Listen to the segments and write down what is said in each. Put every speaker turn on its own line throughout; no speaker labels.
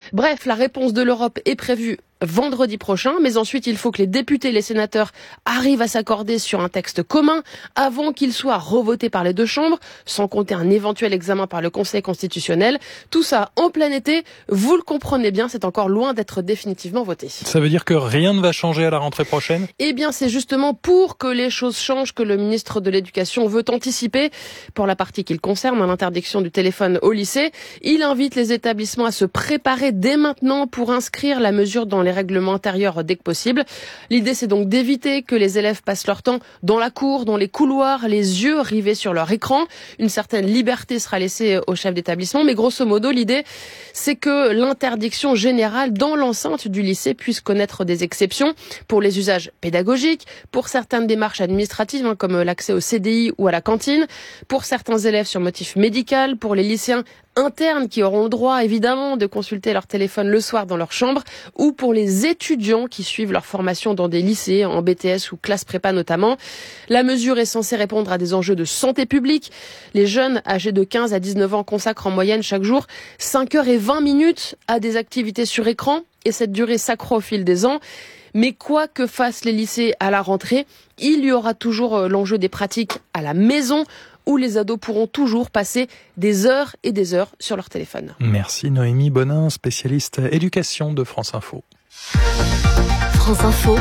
Bref, la réponse de l'Europe est prévue vendredi prochain, mais ensuite il faut que les députés et les sénateurs arrivent à s'accorder sur un texte commun avant qu'il soit revoté par les deux chambres, sans compter un éventuel examen par le Conseil constitutionnel. Tout ça en plein été, vous le comprenez bien, c'est encore loin d'être définitivement voté.
Ça veut dire que rien ne va changer à la rentrée prochaine ?
Eh bien, c'est justement pour que les choses changent que le ministre de l'Éducation veut anticiper, pour la partie qu'il concerne, l'interdiction du téléphone au lycée. Il invite les établissements à se préparer dès maintenant pour inscrire la mesure dans les règlements intérieurs dès que possible. L'idée, c'est donc d'éviter que les élèves passent leur temps dans la cour, dans les couloirs, les yeux rivés sur leur écran. Une certaine liberté sera laissée au chef d'établissement, mais grosso modo, l'idée, c'est que l'interdiction générale dans l'enceinte du lycée puisse connaître des exceptions pour les usages pédagogiques, pour certaines démarches administratives, comme l'accès au CDI ou à la cantine, pour certains élèves sur motif médical, pour les lycéens internes qui auront le droit évidemment de consulter leur téléphone le soir dans leur chambre, ou pour les étudiants qui suivent leur formation dans des lycées, en BTS ou classe prépa notamment. La mesure est censée répondre à des enjeux de santé publique. Les jeunes âgés de 15 à 19 ans consacrent en moyenne chaque jour 5h20 à des activités sur écran, et cette durée s'accroît au fil des ans. Mais quoi que fassent les lycées à la rentrée, il y aura toujours l'enjeu des pratiques à la maison, où les ados pourront toujours passer des heures et des heures sur leur téléphone.
Merci Noémie Bonin, spécialiste éducation de France Info.
France Info,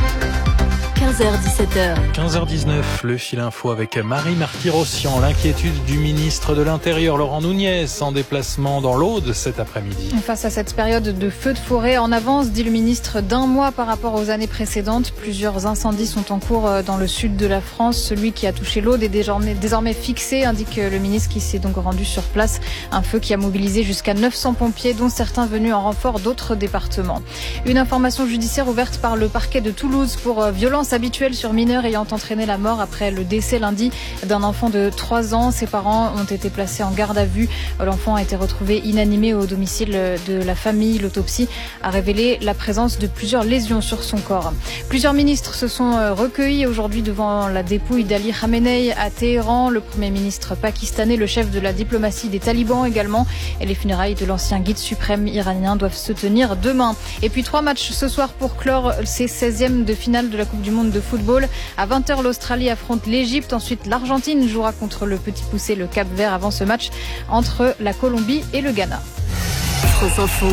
15h-17h.
15h19, le fil info avec Marie Marty-Rossian. L'inquiétude du ministre de l'Intérieur, Laurent Nunez, en déplacement dans l'Aude cet après-midi.
Face à cette période de feux de forêt en avance, dit le ministre, d'1 mois par rapport aux années précédentes. Plusieurs incendies sont en cours dans le sud de la France. Celui qui a touché l'Aude est désormais fixé, indique le ministre qui s'est donc rendu sur place. Un feu qui a mobilisé jusqu'à 900 pompiers, dont certains venus en renfort d'autres départements. Une information judiciaire ouverte par le parquet de Toulouse pour violence habituelle sur mineur ayant entraîné la mort après le décès lundi d'un enfant de 3 ans. Ses parents ont été placés en garde à vue. L'enfant a été retrouvé inanimé au domicile de la famille. L'autopsie a révélé la présence de plusieurs lésions sur son corps. Plusieurs ministres se sont recueillis aujourd'hui devant la dépouille d'Ali Khamenei à Téhéran. Le Premier ministre pakistanais, le chef de la diplomatie des talibans également. Et les funérailles de l'ancien guide suprême iranien doivent se tenir demain. Et puis 3 matchs ce soir pour clore ces 16e de finale de la Coupe du Monde de football. À 20h, l'Australie affronte l'Égypte. Ensuite, l'Argentine jouera contre le petit poussé, le Cap-Vert, avant ce match entre la Colombie et le Ghana.
France Info,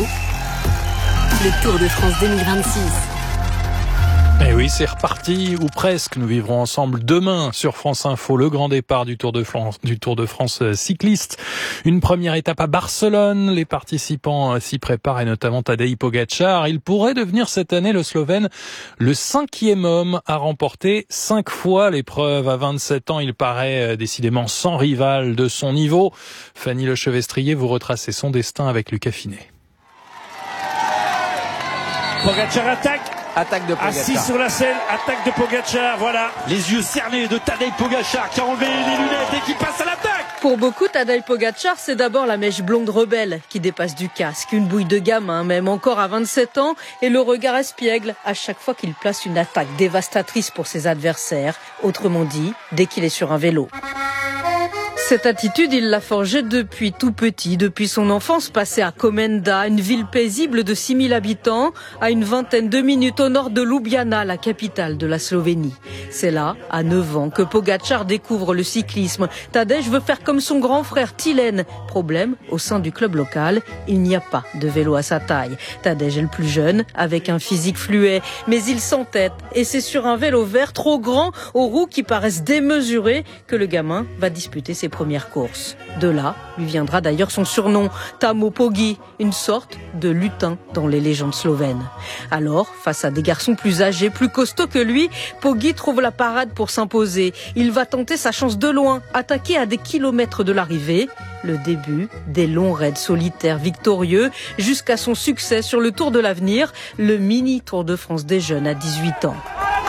le Tour de France 2026.
Eh oui, c'est reparti, ou presque. Nous vivrons ensemble demain sur France Info le grand départ du Tour de France cycliste. Une première étape à Barcelone. Les participants s'y préparent, et notamment Tadej Pogačar. Il pourrait devenir cette année, le Slovène, le 5e homme à remporter 5 fois l'épreuve. À 27 ans, il paraît décidément sans rival de son niveau. Fanny Lechevestrier, vous retracez son destin avec Lucas Finet.
Pogačar attaque de Pogačar. Assis sur la selle, attaque de Pogačar, voilà. Les yeux cernés de Tadej Pogačar qui a enlevé les lunettes et qui passe à l'attaque.
Pour beaucoup, Tadej Pogačar, c'est d'abord la mèche blonde rebelle qui dépasse du casque. Une bouille de gamin, même encore à 27 ans, et le regard espiègle à chaque fois qu'il place une attaque dévastatrice pour ses adversaires. Autrement dit, dès qu'il est sur un vélo. Cette attitude, il l'a forgée depuis tout petit, depuis son enfance passée à Komenda, une ville paisible de 6000 habitants, à une vingtaine de minutes au nord de Ljubljana, la capitale de la Slovénie. C'est là, à 9 ans, que Pogačar découvre le cyclisme. Tadej veut faire comme son grand frère Tilen. Problème, au sein du club local, il n'y a pas de vélo à sa taille. Tadej est le plus jeune, avec un physique fluet, mais il s'entête. Et c'est sur un vélo vert trop grand, aux roues qui paraissent démesurées, que le gamin va disputer ses première course. De là, lui viendra d'ailleurs son surnom, Tamo Pogi, une sorte de lutin dans les légendes slovènes. Alors, face à des garçons plus âgés, plus costauds que lui, Pogi trouve la parade pour s'imposer. Il va tenter sa chance de loin, attaquer à des kilomètres de l'arrivée. Le début des longs raids solitaires victorieux jusqu'à son succès sur le Tour de l'Avenir, le mini Tour de France des jeunes à 18 ans.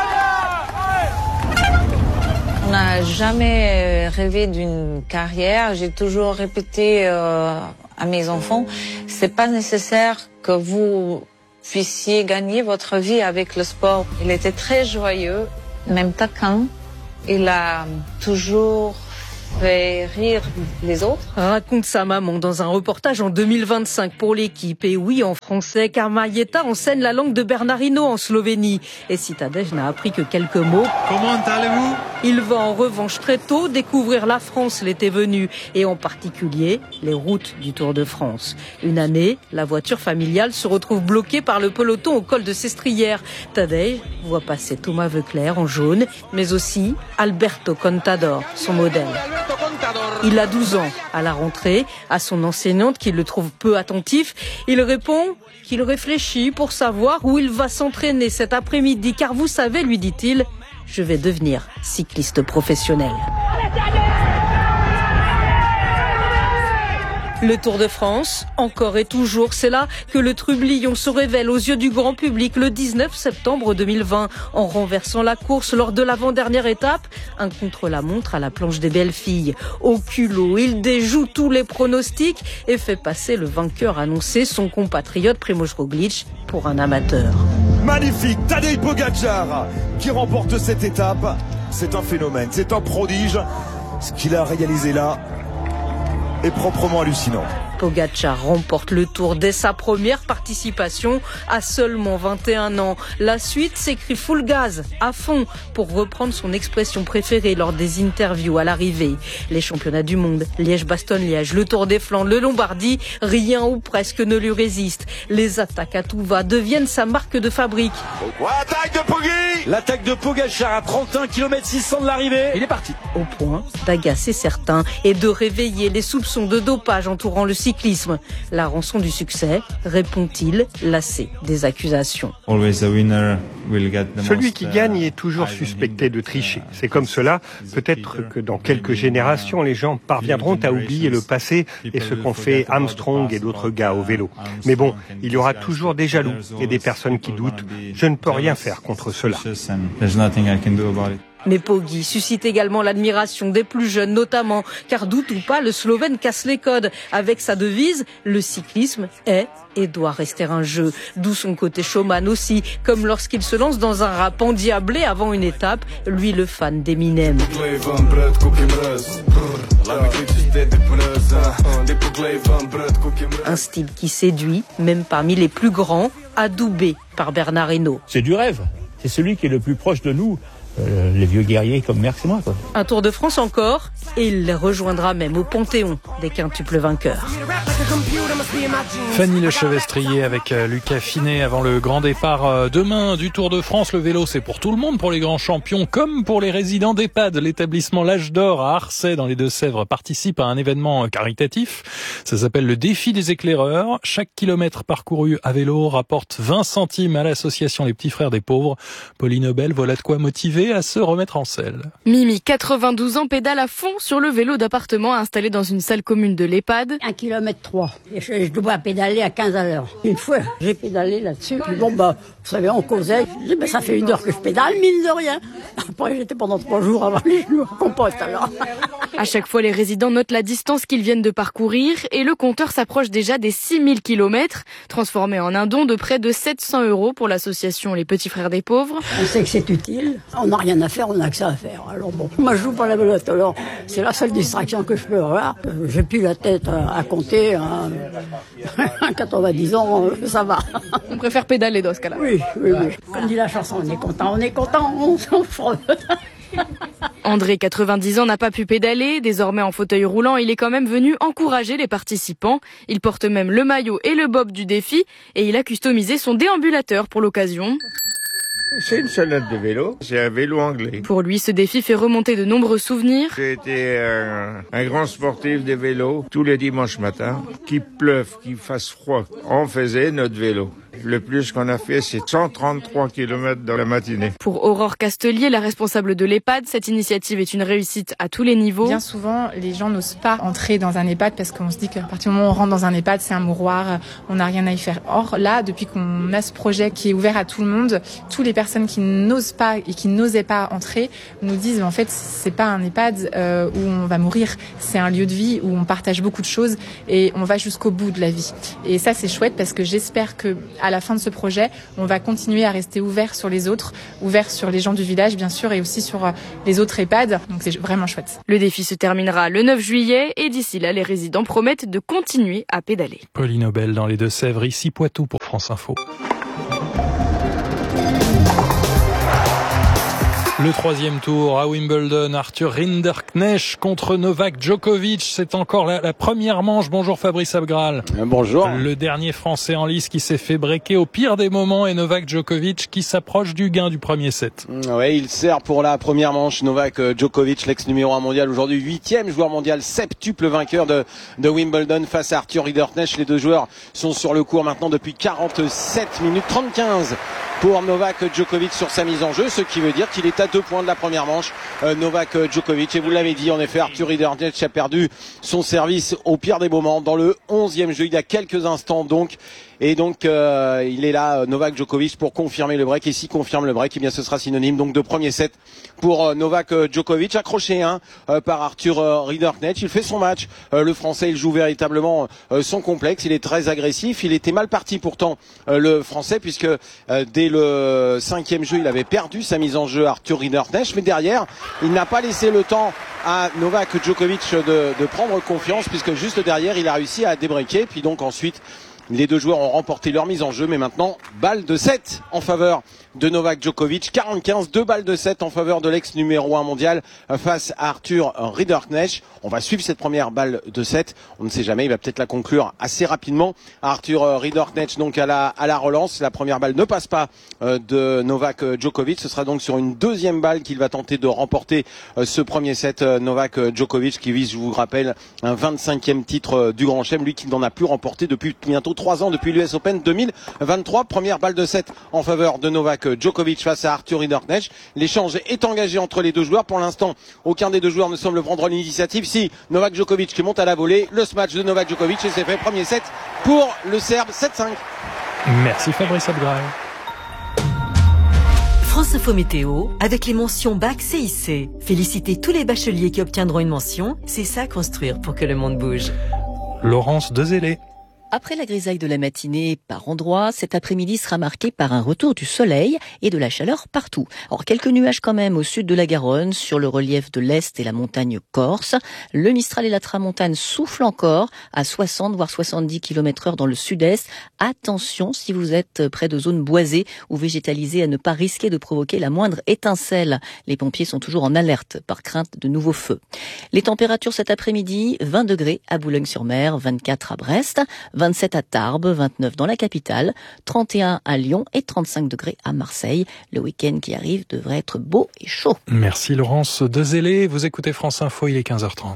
On n'a jamais rêvé d'une carrière. J'ai toujours répété à mes enfants, c'est pas nécessaire que vous puissiez gagner votre vie avec le sport. Il était très joyeux, même taquin. Il a toujours fait rire les autres.
Raconte sa maman dans un reportage en 2025 pour l'équipe. Et oui, en français, car Marietta enseigne la langue de Bernard Hinault en Slovénie. Et si Tadej n'a appris que quelques mots.
Comment allez-vous ?
Il va en revanche très tôt découvrir la France l'été venu. Et en particulier, les routes du Tour de France. Une année, la voiture familiale se retrouve bloquée par le peloton au col de Sestrières. Tadej voit passer Thomas Voeckler en jaune, mais aussi Alberto Contador, son modèle. Il a 12 ans. À la rentrée, à son enseignante qui le trouve peu attentif, il répond qu'il réfléchit pour savoir où il va s'entraîner cet après-midi. Car vous savez, lui dit-il, je vais devenir cycliste professionnel. Le Tour de France, encore et toujours, c'est là que le trublion se révèle aux yeux du grand public le 19 septembre 2020 en renversant la course lors de l'avant-dernière étape, un contre-la-montre à la planche des belles filles. Au culot, il déjoue tous les pronostics et fait passer le vainqueur annoncé, son compatriote Primož Roglič, pour un amateur.
Magnifique, Tadej Pogačar qui remporte cette étape. C'est un phénomène, c'est un prodige. Ce qu'il a réalisé là est proprement hallucinant.
Pogačar remporte le Tour dès sa première participation à seulement 21 ans. La suite s'écrit full gaz, à fond, pour reprendre son expression préférée lors des interviews à l'arrivée. Les championnats du monde, Liège-Bastogne-Liège, le Tour des Flandres, le Lombardie, rien ou presque ne lui résiste. Les attaques à tout va deviennent sa marque de fabrique.
Attaque de Poggi! L'attaque de Pogačar à 31 km 600 de l'arrivée. Il est parti.
Au point d'agacer certains et de réveiller les soupçons de dopage entourant le cyclisme. La rançon du succès, répond-il, lassé des accusations.
Celui qui gagne est toujours suspecté de tricher. C'est comme cela. Peut-être que dans quelques générations, les gens parviendront à oublier le passé et ce qu'ont fait Armstrong et d'autres gars au vélo. Mais bon, il y aura toujours des jaloux et des personnes qui doutent. Je ne peux rien faire contre cela.
Mais Poggi suscite également l'admiration des plus jeunes notamment, car doute ou pas, le Slovène casse les codes. Avec sa devise, le cyclisme est et doit rester un jeu. D'où son côté showman aussi, comme lorsqu'il se lance dans un rap endiablé avant une étape, lui le fan d'Eminem. Un style qui séduit, même parmi les plus grands, adoubé par Bernard Hinault.
C'est du rêve, c'est celui qui est le plus proche de nous. Les vieux guerriers comme Merckx et moi, quoi.
Un Tour de France encore, et il les rejoindra même au panthéon des quintuples vainqueurs.
Fanny Lechevestrier avec Lucas Finet avant le grand départ demain du Tour de France. Le vélo, c'est pour tout le monde, pour les grands champions comme pour les résidents d'EHPAD. L'établissement L'Âge d'Or à Arcey dans les Deux-Sèvres participe à un événement caritatif. Ça s'appelle le défi des éclaireurs. Chaque kilomètre parcouru à vélo rapporte 20 centimes à l'association Les Petits Frères des Pauvres. Pauline Aubel, voilà de quoi motiver à se remettre en selle.
Mimi, 92 ans, pédale à fond sur le vélo d'appartement installé dans une salle commune de l'EHPAD.
1,3 km. Et je dois pédaler à 15 à l'heure. Une fois, j'ai pédalé là-dessus. Puis bon, vous savez, on causait. Je dis, ça fait 1 heure que je pédale, mine de rien. Après, j'étais pendant 3 jours avoir les genoux en compote, alors.
À chaque fois, les résidents notent la distance qu'ils viennent de parcourir et le compteur s'approche déjà des 6000 km, transformé en un don de près de 700 € pour l'association Les Petits Frères des Pauvres.
On sait que c'est utile. On n'a rien à faire, on n'a que ça à faire. Alors bon, moi je joue pas la belote, alors c'est la seule distraction que je peux avoir. J'ai plus la tête à compter. À 90 ans, ça va.
On préfère pédaler dans ce cas-là.
Oui. Comme dit la chanson, on est content, on s'en frotte.
André, 90 ans, n'a pas pu pédaler. Désormais en fauteuil roulant, il est quand même venu encourager les participants. Il porte même le maillot et le bob du défi et il a customisé son déambulateur pour l'occasion.
C'est une sellette de vélo, c'est un vélo anglais.
Pour lui, ce défi fait remonter de nombreux souvenirs.
J'ai été un grand sportif des vélos tous les dimanches matins. Qu'il pleuve, qu'il fasse froid, on faisait notre vélo. Le plus qu'on a fait, c'est 133 km dans la matinée.
Pour Aurore Castelier, la responsable de l'EHPAD, cette initiative est une réussite à tous les niveaux.
Bien souvent, les gens n'osent pas entrer dans un EHPAD parce qu'on se dit qu'à partir du moment où on rentre dans un EHPAD, c'est un mouroir, on n'a rien à y faire. Or, là, depuis qu'on a ce projet qui est ouvert à tout le monde, toutes les personnes qui n'osent pas et qui n'osaient pas entrer nous disent, en fait, c'est pas un EHPAD où on va mourir, c'est un lieu de vie où on partage beaucoup de choses et on va jusqu'au bout de la vie. Et ça, c'est chouette parce que j'espère que à à la fin de ce projet, on va continuer à rester ouvert sur les autres, ouvert sur les gens du village bien sûr et aussi sur les autres EHPAD. Donc c'est vraiment chouette.
Le défi se terminera le 9 juillet et d'ici là, les résidents promettent de continuer à pédaler.
Pauline Aubel dans les Deux-Sèvres, ici Poitou pour France Info. Le troisième tour à Wimbledon, Arthur Rinderknecht contre Novak Djokovic. C'est encore la première manche. Bonjour Fabrice Abgral.
Bonjour.
Le dernier Français en lice qui s'est fait breaker au pire des moments et Novak Djokovic qui s'approche du gain du premier set.
Oui, il sert pour la première manche. Novak Djokovic, l'ex numéro 1 mondial, aujourd'hui 8e joueur mondial, septuple vainqueur de Wimbledon face à Arthur Rinderknecht. Les deux joueurs sont sur le court maintenant depuis 47 minutes 35 pour Novak Djokovic sur sa mise en jeu, ce qui veut dire qu'il est à 2 points de la première manche, Novak Djokovic. Et vous l'avez dit, en effet, Arthur Rinderknecht a perdu son service au pire des moments dans le 11e jeu, il y a quelques instants donc. Et donc il est là, Novak Djokovic, pour confirmer le break. Et s'il confirme le break, eh bien ce sera synonyme donc de premier set pour Novak Djokovic, accroché par Arthur Rinderknecht. Il fait son match. Le Français, il joue véritablement son complexe. Il est très agressif. Il était mal parti pourtant, le Français, puisque dès le 5e jeu, il avait perdu sa mise en jeu, Arthur Rinderknecht. Mais derrière, il n'a pas laissé le temps à Novak Djokovic de prendre confiance, puisque juste derrière, il a réussi à débreaker. Puis donc ensuite, les deux joueurs ont remporté leur mise en jeu, mais maintenant, balle de 7 en faveur de Novak Djokovic. 45, 2 balles de 7 en faveur de l'ex numéro 1 mondial face à Arthur Rinderknecht. On va suivre cette première balle de 7. On ne sait jamais, il va peut-être la conclure assez rapidement. Arthur Rinderknecht donc à la relance. La première balle ne passe pas de Novak Djokovic. Ce sera donc sur une deuxième balle qu'il va tenter de remporter ce premier set. Novak Djokovic qui vise, je vous rappelle, un 25e titre du Grand Chelem. Lui qui n'en a plus remporté depuis bientôt 3 ans, depuis l'US Open 2023. Première balle de 7 en faveur de Novak Djokovic face à Arthur Rinderknecht. L'échange est engagé entre les deux joueurs. Pour l'instant, aucun des deux joueurs ne semble prendre l'initiative. Si Novak Djokovic qui monte à la volée, le smash de Novak Djokovic et c'est fait, premier set pour le Serbe, 7-5.
Merci Fabrice Abgral.
France Info Météo, avec les mentions Bac CIC. Félicitez tous les bacheliers qui obtiendront une mention. C'est ça construire pour que le monde bouge.
Laurence Dezélé.
Après la grisaille de la matinée par endroits, cet après-midi sera marqué par un retour du soleil et de la chaleur partout. Alors quelques nuages quand même au sud de la Garonne, sur le relief de l'Est et la montagne corse. Le Mistral et la Tramontane soufflent encore à 60 voire 70 km/h dans le sud-est. Attention si vous êtes près de zones boisées ou végétalisées à ne pas risquer de provoquer la moindre étincelle. Les pompiers sont toujours en alerte par crainte de nouveaux feux. Les températures cet après-midi, 20 degrés à Boulogne-sur-Mer, 24 à Brest, 27 à Tarbes, 29 dans la capitale, 31 à Lyon et 35 degrés à Marseille. Le week-end qui arrive devrait être beau et chaud.
Merci Laurence Dezélé. Vous écoutez France Info, il est 15h30.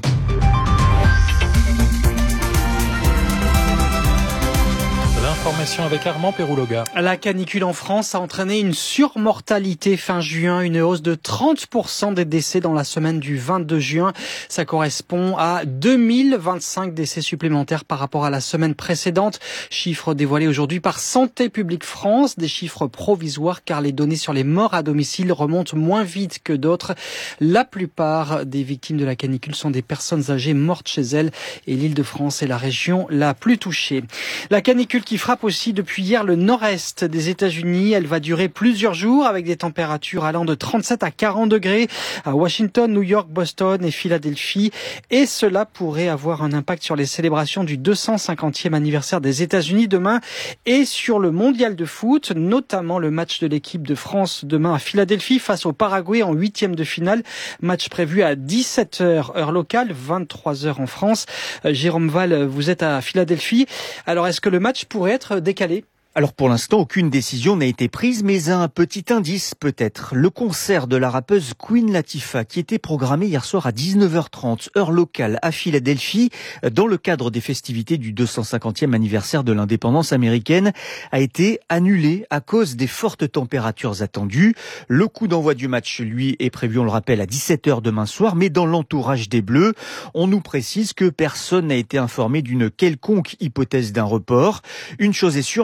Information avec Armand Pérouloga.
La canicule en France a entraîné une surmortalité fin juin, une hausse de 30% des décès dans la semaine du 22 juin. Ça correspond à 2025 décès supplémentaires par rapport à la semaine précédente. Chiffre dévoilé aujourd'hui par Santé publique France, des chiffres provisoires car les données sur les morts à domicile remontent moins vite que d'autres. La plupart des victimes de la canicule sont des personnes âgées mortes chez elles et l'Île-de-France est la région la plus touchée. La canicule qui frappe aussi depuis hier le nord-est des États-Unis. Elle va durer plusieurs jours avec des températures allant de 37 à 40 degrés à Washington, New York, Boston et Philadelphie. Et cela pourrait avoir un impact sur les célébrations du 250e anniversaire des États-Unis demain et sur le mondial de foot, notamment le match de l'équipe de France demain à Philadelphie face au Paraguay en 8e de finale. Match prévu à 17h heure locale, 23h en France. Jérôme Val, vous êtes à Philadelphie. Alors est-ce que le match pourrait être décalé?
Alors pour l'instant, aucune décision n'a été prise, mais un petit indice peut-être. Le concert de la rappeuse Queen Latifah, qui était programmé hier soir à 19h30, heure locale à Philadelphie, dans le cadre des festivités du 250e anniversaire de l'indépendance américaine, a été annulé à cause des fortes températures attendues. Le coup d'envoi du match, lui, est prévu, on le rappelle, à 17h demain soir, mais dans l'entourage des Bleus, on nous précise que personne n'a été informé d'une quelconque hypothèse d'un report. Une chose est sûre, les prévisions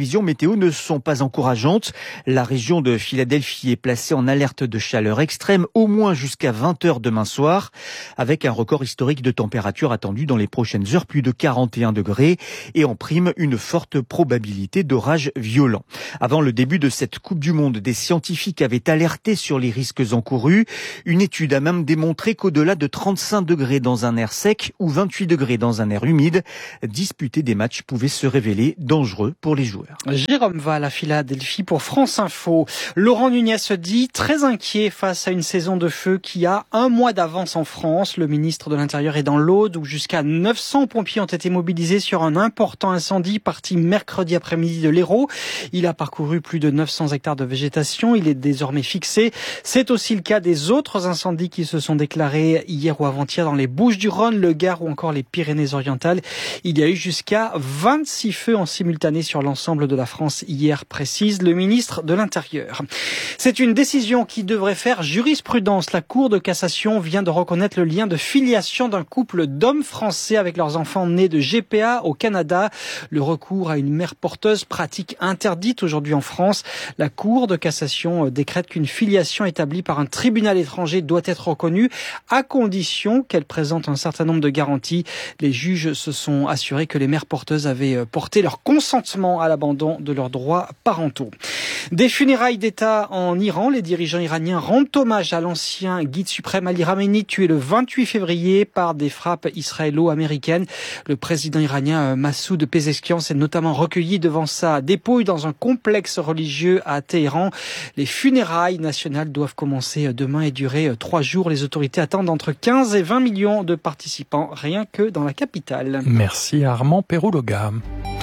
prévisions météo ne sont pas encourageantes. La région de Philadelphie est placée en alerte de chaleur extrême au moins jusqu'à 20h demain soir, avec un record historique de température attendu dans les prochaines heures, plus de 41 degrés, et en prime une forte probabilité d'orages violents. Avant le début de cette Coupe du Monde, des scientifiques avaient alerté sur les risques encourus. Une étude a même démontré qu'au-delà de 35 degrés dans un air sec ou 28 degrés dans un air humide, disputer des matchs pouvait se révéler dangereux pour les joueurs.
Jérôme Val à Philadelphie pour France Info. Laurent Nunez se dit très inquiet face à une saison de feu qui a un mois d'avance en France. Le ministre de l'Intérieur est dans l'Aude où jusqu'à 900 pompiers ont été mobilisés sur un important incendie parti mercredi après-midi de l'Hérault. Il a parcouru plus de 900 hectares de végétation. Il est désormais fixé. C'est aussi le cas des autres incendies qui se sont déclarés hier ou avant-hier dans les Bouches-du-Rhône, le Gard ou encore les Pyrénées-Orientales. Il y a eu jusqu'à 26 feux en simultané sur l'ensemble de la France hier, précise le ministre de l'Intérieur. C'est une décision qui devrait faire jurisprudence. La Cour de cassation vient de reconnaître le lien de filiation d'un couple d'hommes français avec leurs enfants nés de GPA au Canada. Le recours à une mère porteuse, pratique interdite aujourd'hui en France. La Cour de cassation décrète qu'une filiation établie par un tribunal étranger doit être reconnue à condition qu'elle présente un certain nombre de garanties. Les juges se sont assurés que les mères porteuses avaient porté leur consentement à l'abandon de leurs droits parentaux. Des funérailles d'État en Iran. Les dirigeants iraniens rendent hommage à l'ancien guide suprême Ali Khamenei, tué le 28 février par des frappes israélo-américaines. Le président iranien Massoud Pezeshkian s'est notamment recueilli devant sa dépouille dans un complexe religieux à Téhéran. Les funérailles nationales doivent commencer demain et durer 3 jours. Les autorités attendent entre 15 et 20 millions de participants, rien que dans la capitale.
Merci Armand Perrouloga.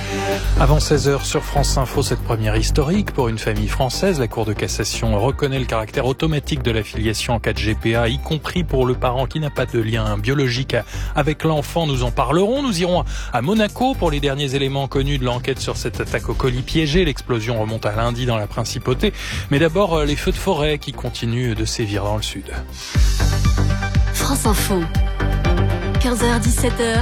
Avant 16h sur France Info, cette première historique pour une famille française. La Cour de cassation reconnaît le caractère automatique de la filiation en cas de GPA, y compris pour le parent qui n'a pas de lien biologique avec l'enfant. Nous en parlerons. Nous irons à Monaco pour les derniers éléments connus de l'enquête sur cette attaque au colis piégé. L'explosion remonte à lundi dans la Principauté. Mais d'abord, les feux de forêt qui continuent de sévir dans le sud.
France Info, 15h-17h,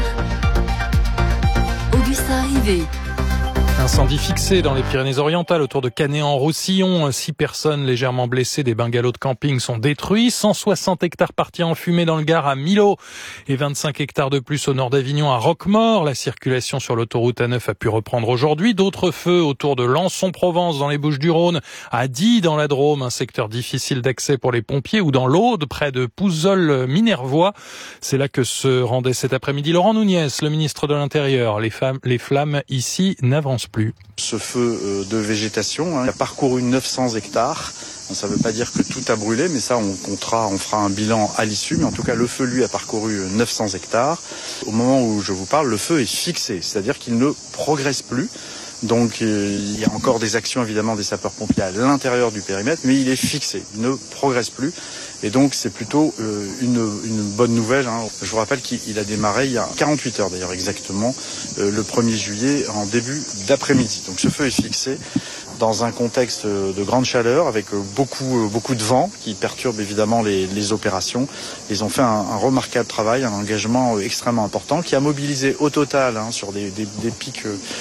Augustin Rivet.
Incendie fixé dans les Pyrénées-Orientales autour de Canet-en-Roussillon. 6 personnes légèrement blessées, des bungalows de camping sont détruits. 160 hectares partis en fumée dans le Gard à Millau et 25 hectares de plus au nord d'Avignon à Roquemort. La circulation sur l'autoroute A9 a pu reprendre aujourd'hui. D'autres feux autour de Lançon-Provence dans les Bouches-du-Rhône, à Die dans la Drôme, un secteur difficile d'accès pour les pompiers, ou dans l'Aude près de Pouzols-Minervois. C'est là que se rendait cet après-midi Laurent Nunez, le ministre de l'Intérieur. Les flammes ici n'avancent plus.
Ce feu de végétation a parcouru 900 hectares. Ça ne veut pas dire que tout a brûlé, mais ça on comptera, on fera un bilan à l'issue. Mais en tout cas, le feu, lui, a parcouru 900 hectares. Au moment où je vous parle, le feu est fixé, c'est-à-dire qu'il ne progresse plus. Donc il y a encore des actions évidemment des sapeurs-pompiers à l'intérieur du périmètre, mais il est fixé, il ne progresse plus. Et donc c'est plutôt une bonne nouvelle. Je vous rappelle qu'il a démarré il y a 48 heures d'ailleurs exactement, le 1er juillet en début d'après-midi. Donc ce feu est fixé dans un contexte de grande chaleur avec beaucoup de vent qui perturbe évidemment les opérations. Ils ont fait un remarquable travail, un engagement extrêmement important qui a mobilisé au total sur des pics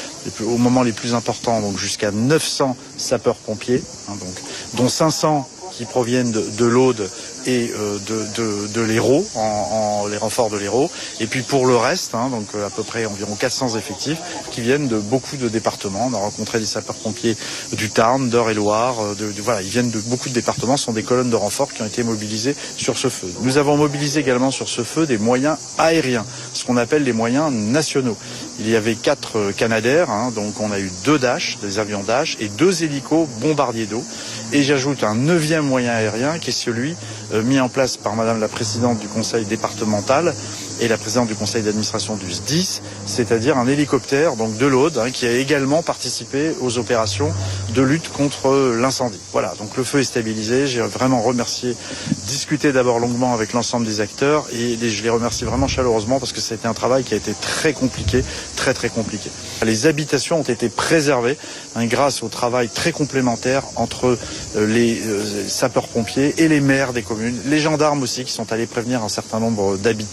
au moment les plus importants, donc jusqu'à 900 sapeurs-pompiers, dont 500 qui proviennent de l'Aude et de l'Hérault, les renforts de l'Hérault. Et puis pour le reste, donc à peu près environ 400 effectifs qui viennent de beaucoup de départements. On a rencontré des sapeurs-pompiers du Tarn, d'Eure-et-Loire, voilà, ils viennent de beaucoup de départements. Ce sont des colonnes de renforts qui ont été mobilisées sur ce feu. Nous avons mobilisé également sur ce feu des moyens aériens, ce qu'on appelle les moyens nationaux. Il y avait 4 Canadair, donc on a eu 2 Dash, des avions Dash, et 2 hélicos bombardiers d'eau. Et j'ajoute un 9e moyen aérien qui est celui mis en place par Madame la Présidente du Conseil départemental et la Présidente du Conseil d'administration du SDIS, c'est-à-dire un hélicoptère donc de l'Aude qui a également participé aux opérations de lutte contre l'incendie. Voilà, donc le feu est stabilisé. J'ai vraiment discuté d'abord longuement avec l'ensemble des acteurs et je les remercie vraiment chaleureusement parce que ça a été un travail qui a été très compliqué, très compliqué. Les habitations ont été préservées grâce au travail très complémentaire entre les sapeurs-pompiers et les maires des communes, les gendarmes aussi qui sont allés prévenir un certain nombre d'habitants.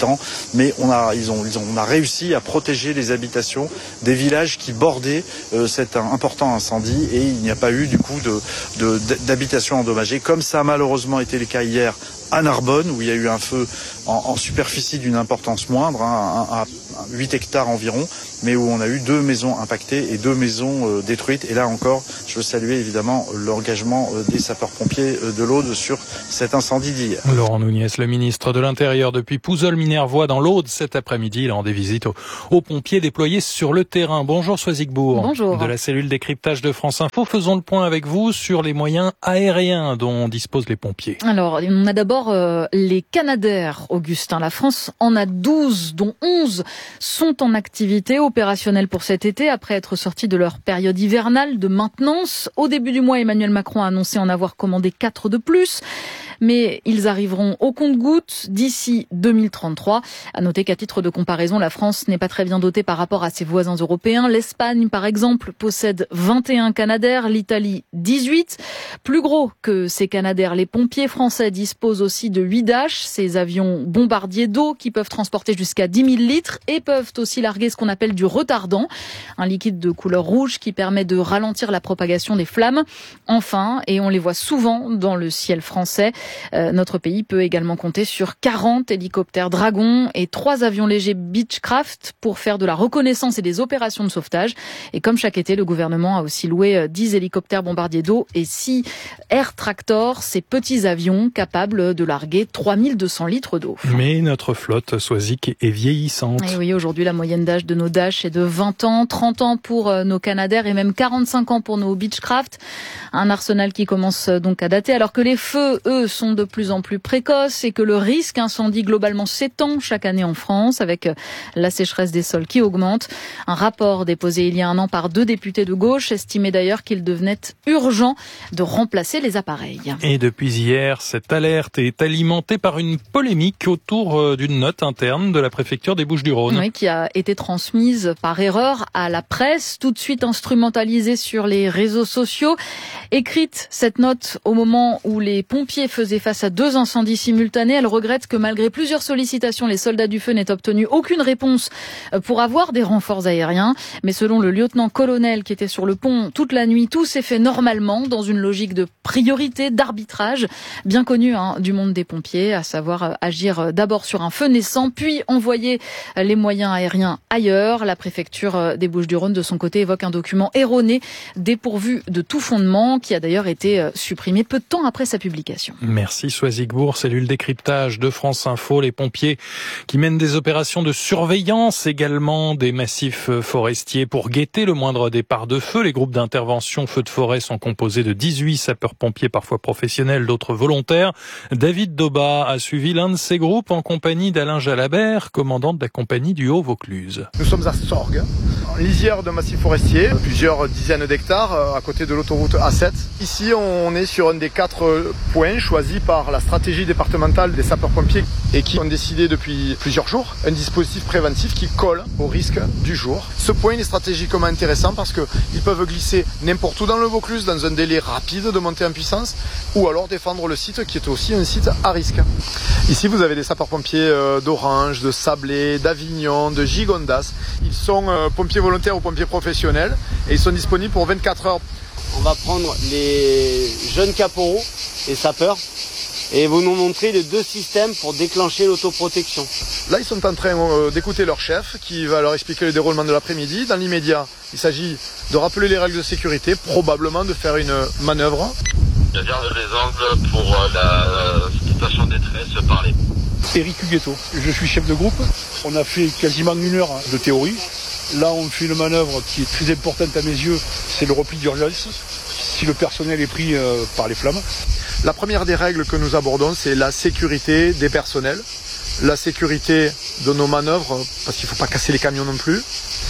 mais on a réussi à protéger les habitations des villages qui bordaient cet important incendie, et il n'y a pas eu du coup d'habitations endommagées, comme ça a malheureusement été le cas hier à Narbonne, où il y a eu un feu en superficie d'une importance moindre, à 8 hectares environ, mais où on a eu 2 maisons impactées et 2 maisons détruites. Et là encore, je veux saluer évidemment l'engagement des sapeurs-pompiers de l'Aude sur cet incendie d'hier.
Laurent Nunez, le ministre de l'Intérieur depuis Pouzols-Minervois dans l'Aude cet après-midi. Il a rendu visite aux pompiers déployés sur le terrain. Bonjour Soisigbourg.
Bonjour.
De la cellule décryptage de France Info, faisons le point avec vous sur les moyens aériens dont disposent les pompiers.
Alors, on a d'abord les Canadair, Augustin. La France en a 12, dont 11 sont en activité opérationnelle pour cet été, après être sortis de leur période hivernale de maintenance. Au début du mois, Emmanuel Macron a annoncé en avoir commandé 4 de plus. Mais ils arriveront au compte-gouttes d'ici 2033. À noter qu'à titre de comparaison, la France n'est pas très bien dotée par rapport à ses voisins européens. L'Espagne, par exemple, possède 21 Canadair, l'Italie 18. Plus gros que ces Canadair, les pompiers français disposent aussi de 8 Dash, ces avions bombardiers d'eau qui peuvent transporter jusqu'à 10 000 litres et peuvent aussi larguer ce qu'on appelle du retardant, un liquide de couleur rouge qui permet de ralentir la propagation des flammes. Enfin, et on les voit souvent dans le ciel français, notre pays peut également compter sur 40 hélicoptères Dragon et 3 avions légers Beechcraft pour faire de la reconnaissance et des opérations de sauvetage. Et comme chaque été, le gouvernement a aussi loué 10 hélicoptères bombardiers d'eau et 6 Air Tractor, ces petits avions capables de larguer 3200 litres d'eau.
Mais notre flotte Soisic est vieillissante.
Et oui, aujourd'hui, la moyenne d'âge de nos Dash est de 20 ans, 30 ans pour nos Canadair et même 45 ans pour nos Beechcraft. Un arsenal qui commence donc à dater, alors que les feux, eux, sont de plus en plus précoces et que le risque incendie globalement s'étend chaque année en France avec la sécheresse des sols qui augmente. Un rapport déposé il y a un an par 2 députés de gauche estimait d'ailleurs qu'il devenait urgent de remplacer les appareils.
Et depuis hier, cette alerte est alimentée par une polémique autour d'une note interne de la préfecture des Bouches-du-Rhône.
Oui, qui a été transmise par erreur à la presse, tout de suite instrumentalisée sur les réseaux sociaux. Écrite, cette note, au moment où les pompiers faisaient face à 2 incendies simultanés, elle regrette que malgré plusieurs sollicitations, les soldats du feu n'aient obtenu aucune réponse pour avoir des renforts aériens. Mais selon le lieutenant-colonel qui était sur le pont toute la nuit, tout s'est fait normalement dans une logique de priorité, d'arbitrage, bien connu du monde des pompiers, à savoir agir d'abord sur un feu naissant, puis envoyer les moyens aériens ailleurs. La préfecture des Bouches-du-Rhône, de son côté, évoque un document erroné, dépourvu de tout fondement, qui a d'ailleurs été supprimé peu de temps après sa publication.
Merci Soisigbourg, cellule décryptage de France Info. Les pompiers qui mènent des opérations de surveillance également des massifs forestiers pour guetter le moindre départ de feu. Les groupes d'intervention feux de forêt sont composés de 18 sapeurs-pompiers, parfois professionnels, d'autres volontaires. David Doba a suivi l'un de ces groupes en compagnie d'Alain Jalabert, commandant de la compagnie du Haut-Vaucluse.
Nous sommes à Sorgues, en lisière de massif forestier, plusieurs dizaines d'hectares à côté de l'autoroute A7. Ici, on est sur un des 4 points choisis par la stratégie départementale des sapeurs-pompiers et qui ont décidé depuis plusieurs jours un dispositif préventif qui colle au risque du jour. Ce point est stratégiquement intéressant parce qu'ils peuvent glisser n'importe où dans le Vaucluse dans un délai rapide de montée en puissance ou alors défendre le site qui est aussi un site à risque. Ici, vous avez des sapeurs-pompiers d'Orange, de Sablé, d'Avignon, de Gigondas. Ils sont pompiers volontaires ou pompiers professionnels et ils sont disponibles pour 24 heures.
On va prendre les jeunes caporaux et sapeurs et vous nous montrer les 2 systèmes pour déclencher l'autoprotection.
Là, ils sont en train d'écouter leur chef qui va leur expliquer le déroulement de l'après-midi. Dans l'immédiat, il s'agit de rappeler les règles de sécurité, probablement de faire une manœuvre.
Je garde les angles pour la situation de détresse par les...
Eric Huguetto, je suis chef de groupe. On a fait quasiment 1 heure de théorie. Là, on fait une manœuvre qui est très importante à mes yeux, c'est le repli d'urgence, si le personnel est pris par les flammes.
La première des règles que nous abordons, c'est la sécurité des personnels, la sécurité de nos manœuvres, parce qu'il ne faut pas casser les camions non plus.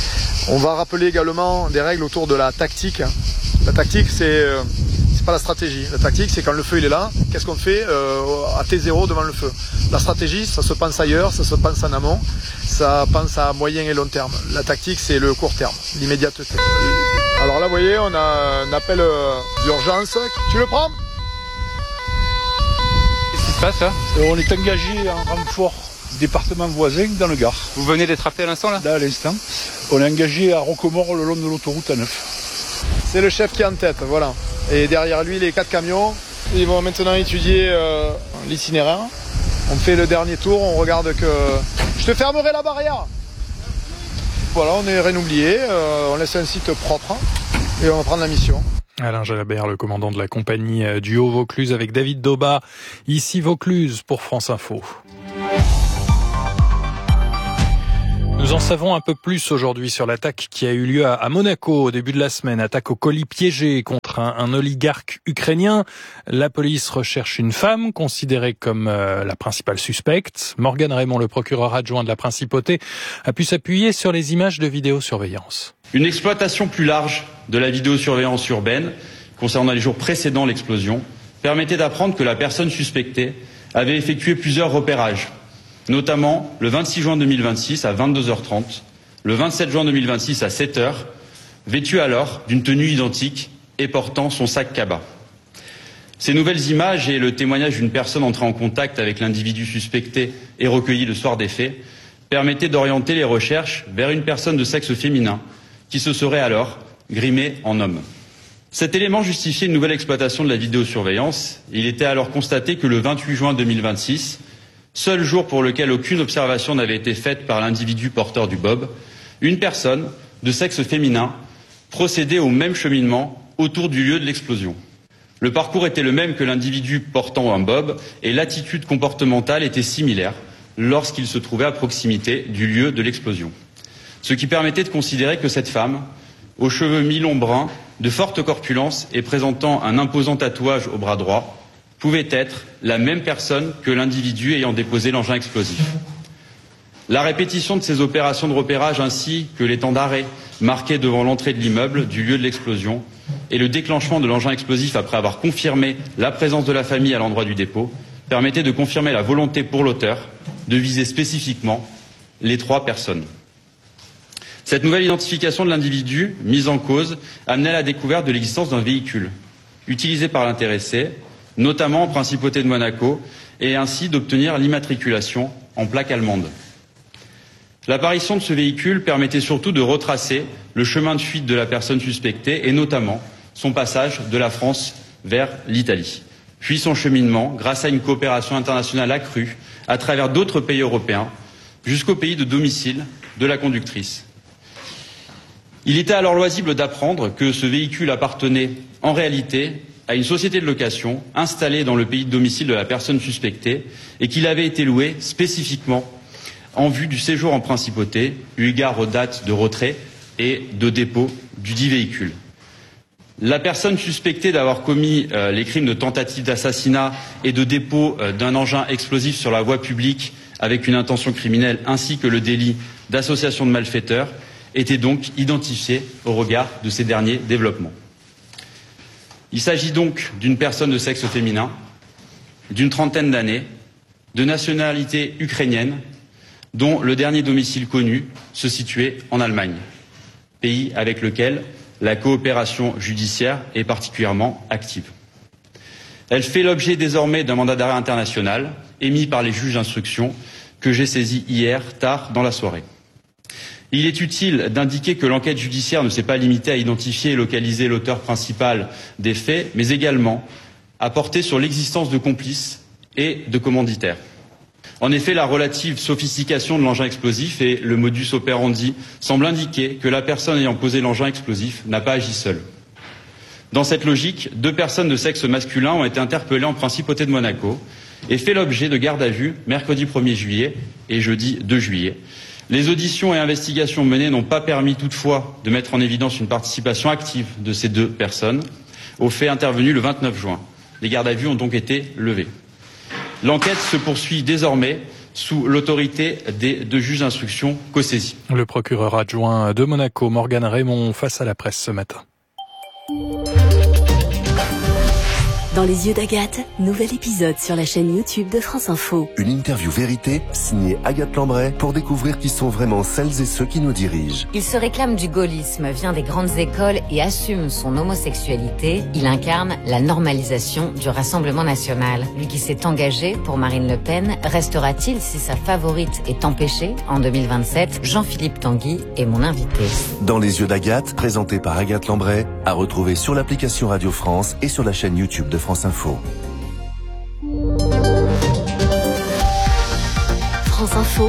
On va rappeler également des règles autour de la tactique. La tactique, c'est pas la stratégie. La tactique, c'est quand le feu il est là, qu'est-ce qu'on fait à T0 devant le feu. La stratégie, ça se pense ailleurs, ça se pense en amont, ça pense à moyen et long terme. La tactique, c'est le court terme, l'immédiateté. Alors là, vous voyez, on a un appel d'urgence. Tu le prends ?
Qu'est-ce qui se passe là ? On est engagé en renfort département voisin dans le Gard.
Vous venez d'être appelé à l'instant là ?
Là, à l'instant. On est engagé à Rocquemort le long de l'autoroute A9. C'est le chef qui est en tête, voilà. Et derrière lui, les 4 camions. Ils vont maintenant étudier l'itinéraire. On fait le dernier tour, on regarde que... Je te fermerai la barrière. Voilà, on est rien oublié, on laisse un site propre et on va prendre la mission.
Alain Jalabert, le commandant de la compagnie du Haut-Vaucluse, avec David Daubat, ici Vaucluse pour France Info. Nous en savons un peu plus aujourd'hui sur l'attaque qui a eu lieu à Monaco au début de la semaine. Attaque au colis piégé contre un oligarque ukrainien. La police recherche une femme considérée comme la principale suspecte. Morgane Raymond, le procureur adjoint de la Principauté, a pu s'appuyer sur les images de vidéosurveillance.
Une exploitation plus large de la vidéosurveillance urbaine concernant les jours précédant l'explosion permettait d'apprendre que la personne suspectée avait effectué plusieurs repérages, notamment le 26 juin 2026 à 22h30, le 27 juin 2026 à 7h, vêtu alors d'une tenue identique et portant son sac cabas. Ces nouvelles images et le témoignage d'une personne entrée en contact avec l'individu suspecté et recueilli le soir des faits permettaient d'orienter les recherches vers une personne de sexe féminin qui se serait alors grimée en homme. Cet élément justifiait une nouvelle exploitation de la vidéosurveillance. Il était alors constaté que le 28 juin 2026, seul jour pour lequel aucune observation n'avait été faite par l'individu porteur du bob, une personne de sexe féminin procédait au même cheminement autour du lieu de l'explosion. Le parcours était le même que l'individu portant un bob et l'attitude comportementale était similaire lorsqu'il se trouvait à proximité du lieu de l'explosion. Ce qui permettait de considérer que cette femme, aux cheveux mi-longs bruns, de forte corpulence et présentant un imposant tatouage au bras droit, pouvait être la même personne que l'individu ayant déposé l'engin explosif. La répétition de ces opérations de repérage ainsi que les temps d'arrêt marqués devant l'entrée de l'immeuble du lieu de l'explosion et le déclenchement de l'engin explosif après avoir confirmé la présence de la famille à l'endroit du dépôt permettaient de confirmer la volonté pour l'auteur de viser spécifiquement les 3 personnes. Cette nouvelle identification de l'individu mise en cause amenait à la découverte de l'existence d'un véhicule utilisé par l'intéressé, notamment en Principauté de Monaco, et ainsi d'obtenir l'immatriculation en plaque allemande. L'apparition de ce véhicule permettait surtout de retracer le chemin de fuite de la personne suspectée et notamment son passage de la France vers l'Italie, puis son cheminement grâce à une coopération internationale accrue à travers d'autres pays européens jusqu'au pays de domicile de la conductrice. Il était alors loisible d'apprendre que ce véhicule appartenait en réalité à une société de location installée dans le pays de domicile de la personne suspectée et qu'il avait été loué spécifiquement en vue du séjour en principauté, eu égard aux dates de retrait et de dépôt du dit véhicule. La personne suspectée d'avoir commis les crimes de tentative d'assassinat et de dépôt d'un engin explosif sur la voie publique avec une intention criminelle ainsi que le délit d'association de malfaiteurs était donc identifiée au regard de ces derniers développements. Il s'agit donc d'une personne de sexe féminin, d'une trentaine d'années, de nationalité ukrainienne, dont le dernier domicile connu se situait en Allemagne, pays avec lequel la coopération judiciaire est particulièrement active. Elle fait l'objet désormais d'un mandat d'arrêt international émis par les juges d'instruction que j'ai saisi hier tard dans la soirée. Il est utile d'indiquer que l'enquête judiciaire ne s'est pas limitée à identifier et localiser l'auteur principal des faits, mais également à porter sur l'existence de complices et de commanditaires. En effet, la relative sophistication de l'engin explosif et le modus operandi semblent indiquer que la personne ayant posé l'engin explosif n'a pas agi seule. Dans cette logique, 2 personnes de sexe masculin ont été interpellées en Principauté de Monaco et fait l'objet de garde à vue mercredi 1er juillet et jeudi 2 juillet. Les auditions et investigations menées n'ont pas permis toutefois de mettre en évidence une participation active de ces 2 personnes aux faits intervenus le 29 juin. Les gardes à vue ont donc été levées. L'enquête se poursuit désormais sous l'autorité des 2 juges d'instruction co-saisis.
Le procureur adjoint de Monaco, Morgane Raymond, face à la presse ce matin.
Dans les yeux d'Agathe, nouvel épisode sur la chaîne YouTube de France Info.
Une interview vérité signée Agathe Lambray pour découvrir qui sont vraiment celles et ceux qui nous dirigent.
Il se réclame du gaullisme, vient des grandes écoles et assume son homosexualité. Il incarne la normalisation du Rassemblement national. Lui qui s'est engagé pour Marine Le Pen, restera-t-il si sa favorite est empêchée en 2027? Jean-Philippe Tanguy est mon invité.
Dans les yeux d'Agathe, présenté par Agathe Lambray, à retrouver sur l'application Radio France et sur la chaîne YouTube de France Info.
France Info,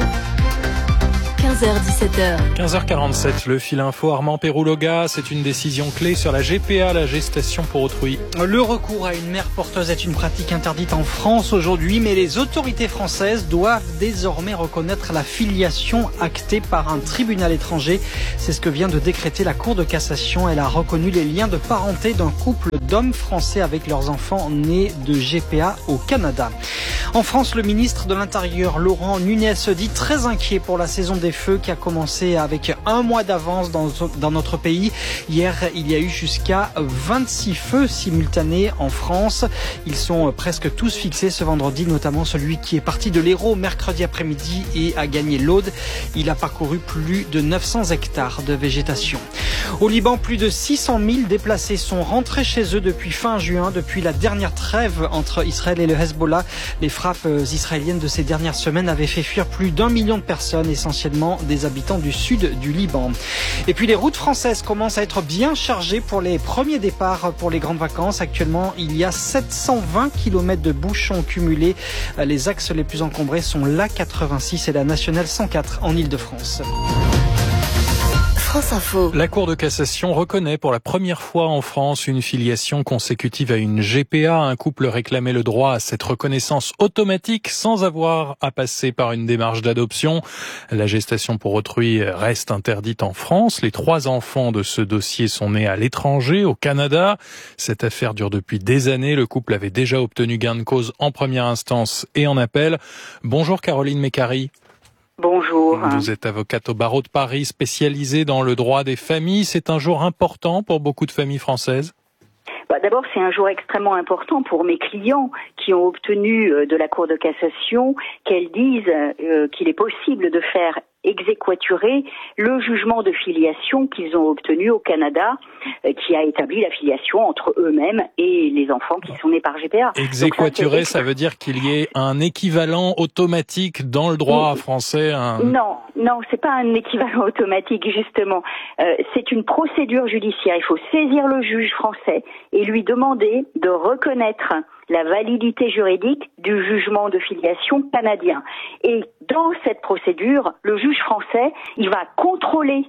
15h-17h.
15h47, le fil info Armand Pérouloga, c'est une décision clé sur la GPA, la gestation pour autrui.
Le recours à une mère porteuse est une pratique interdite en France aujourd'hui, mais les autorités françaises doivent désormais reconnaître la filiation actée par un tribunal étranger. C'est ce que vient de décréter la Cour de cassation. Elle a reconnu les liens de parenté d'un couple d'hommes français avec leurs enfants nés de GPA au Canada. En France, le ministre de l'Intérieur, Laurent Nunez, se dit très inquiet pour la saison des feux qui a commencé avec un mois d'avance dans notre pays. Hier, il y a eu jusqu'à 26 feux simultanés en France. Ils sont presque tous fixés ce vendredi, notamment celui qui est parti de l'Hérault mercredi après-midi et a gagné l'Aude. Il a parcouru plus de 900 hectares de végétation. Au Liban, plus de 600 000 déplacés sont rentrés chez eux depuis fin juin, depuis la dernière trêve entre Israël et le Hezbollah. Les frappes israéliennes de ces dernières semaines avaient fait fuir plus d'1 million de personnes, essentiellement des habitants du sud du Liban. Et puis les routes françaises commencent à être bien chargées pour les premiers départs pour les grandes vacances. Actuellement, il y a 720 km de bouchons cumulés. Les axes les plus encombrés sont l'A86 et la nationale 104 en Île-de-France.
France Info.
La Cour de cassation reconnaît pour la première fois en France une filiation consécutive à une GPA. Un couple réclamait le droit à cette reconnaissance automatique sans avoir à passer par une démarche d'adoption. La gestation pour autrui reste interdite en France. Les 3 enfants de ce dossier sont nés à l'étranger, au Canada. Cette affaire dure depuis des années. Le couple avait déjà obtenu gain de cause en première instance et en appel. Bonjour Caroline Mécari.
Bonjour.
Vous êtes avocate au barreau de Paris, spécialisée dans le droit des familles. C'est un jour important pour beaucoup de familles françaises.
D'abord, c'est un jour extrêmement important pour mes clients qui ont obtenu de la Cour de cassation qu'elle dise qu'il est possible de faire exéquaturer le jugement de filiation qu'ils ont obtenu au Canada, qui a établi la filiation entre eux-mêmes et les enfants qui sont nés par GPA.
Exéquaturer, ça veut dire qu'il y ait un équivalent automatique dans le droit français.
Non, c'est pas un équivalent automatique, justement. C'est une procédure judiciaire. Il faut saisir le juge français et lui demander de reconnaître la validité juridique du jugement de filiation canadien. Et dans cette procédure, le juge français, il va contrôler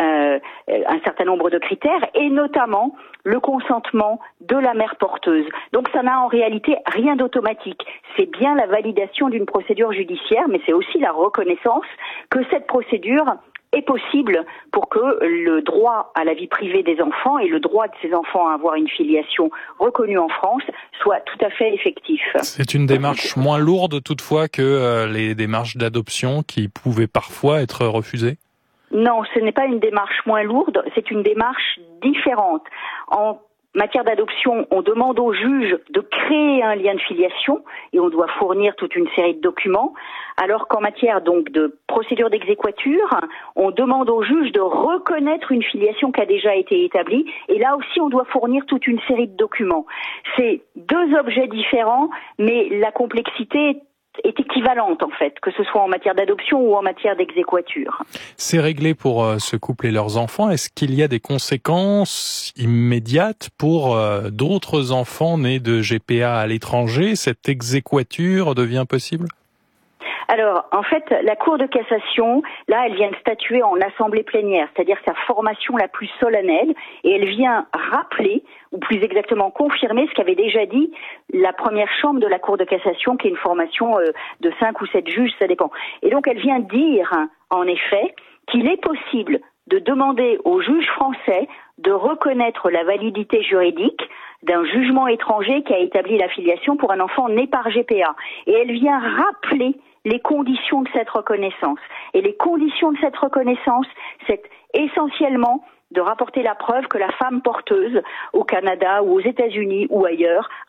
un certain nombre de critères et notamment le consentement de la mère porteuse. Donc ça n'a en réalité rien d'automatique. C'est bien la validation d'une procédure judiciaire, mais c'est aussi la reconnaissance que cette procédure est possible pour que le droit à la vie privée des enfants et le droit de ces enfants à avoir une filiation reconnue en France soit tout à fait effectif.
C'est une démarche moins lourde toutefois que les démarches d'adoption qui pouvaient parfois être refusées ?
Non, ce n'est pas une démarche moins lourde, c'est une démarche différente. En matière d'adoption, on demande au juge de créer un lien de filiation et on doit fournir toute une série de documents, alors qu'en matière donc de procédure d'exéquature, on demande au juge de reconnaître une filiation qui a déjà été établie et là aussi on doit fournir toute une série de documents. C'est 2 objets différents, mais la complexité est équivalente en fait, que ce soit en matière d'adoption ou en matière d'exéquature.
C'est réglé pour ce couple et leurs enfants. Est-ce qu'il y a des conséquences immédiates pour d'autres enfants nés de GPA à l'étranger ? Cette exéquature devient possible ?
Alors, en fait, la Cour de cassation, là, elle vient de statuer en assemblée plénière, c'est-à-dire sa formation la plus solennelle, et elle vient rappeler, ou plus exactement confirmer, ce qu'avait déjà dit la première chambre de la Cour de cassation, qui est une formation de 5 ou 7 juges, ça dépend. Et donc, elle vient dire, en effet, qu'il est possible de demander au juge français de reconnaître la validité juridique d'un jugement étranger qui a établi la filiation pour un enfant né par GPA. Et elle vient rappeler les conditions de cette reconnaissance. Et les conditions de cette reconnaissance, c'est essentiellement de rapporter la preuve que la femme porteuse au Canada ou aux États-Unis ou ailleurs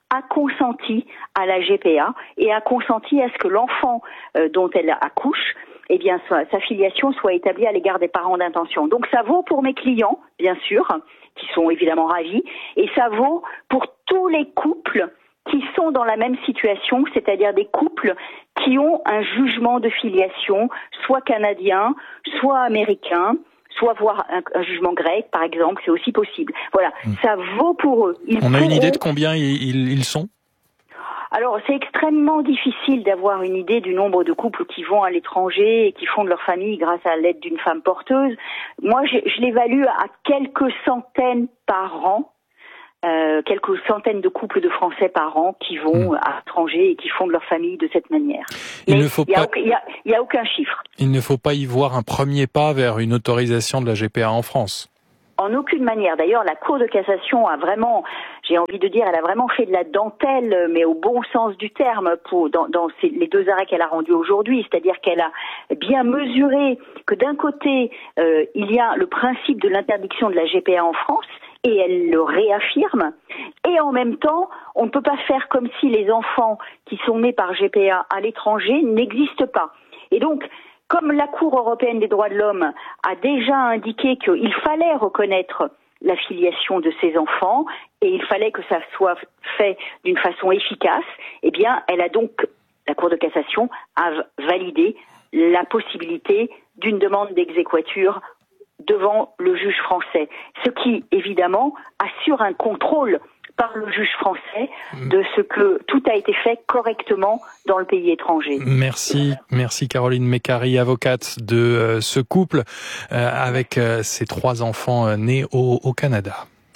a consenti à la GPA et a consenti à ce que l'enfant dont elle accouche, eh bien, sa filiation soit établie à l'égard des parents d'intention. Donc ça vaut pour mes clients, bien sûr, qui sont évidemment ravis, et ça vaut pour tous les couples qui sont dans la même situation, c'est-à-dire des couples qui ont un jugement de filiation, soit canadien, soit américain, soit voire un jugement grec, par exemple, c'est aussi possible. Voilà, ça vaut pour eux.
On a une idée de combien ils sont ?
Alors, c'est extrêmement difficile d'avoir une idée du nombre de couples qui vont à l'étranger et qui fondent leur famille grâce à l'aide d'une femme porteuse. Moi, je l'évalue à quelques centaines par an. Quelques centaines de couples de Français par an qui vont à l'étranger et qui fondent leur famille de cette manière. Mais il n'y a aucun chiffre.
Il ne faut pas y voir un premier pas vers une autorisation de la GPA en France.
En aucune manière. D'ailleurs, la Cour de cassation a vraiment, j'ai envie de dire, elle a vraiment fait de la dentelle, mais au bon sens du terme, dans les 2 arrêts qu'elle a rendus aujourd'hui. C'est-à-dire qu'elle a bien mesuré que d'un côté, il y a le principe de l'interdiction de la GPA en France, et elle le réaffirme. Et en même temps, on ne peut pas faire comme si les enfants qui sont nés par GPA à l'étranger n'existent pas. Et donc, comme la Cour européenne des droits de l'homme a déjà indiqué qu'il fallait reconnaître la filiation de ces enfants et il fallait que ça soit fait d'une façon efficace, eh bien, la Cour de cassation a validé la possibilité d'une demande d'exéquatur devant le juge français, ce qui, évidemment, assure un contrôle par le juge français de ce que tout a été fait correctement dans le pays étranger.
Merci Caroline Mécari, avocate de ce couple avec ses 3 enfants nés au Canada.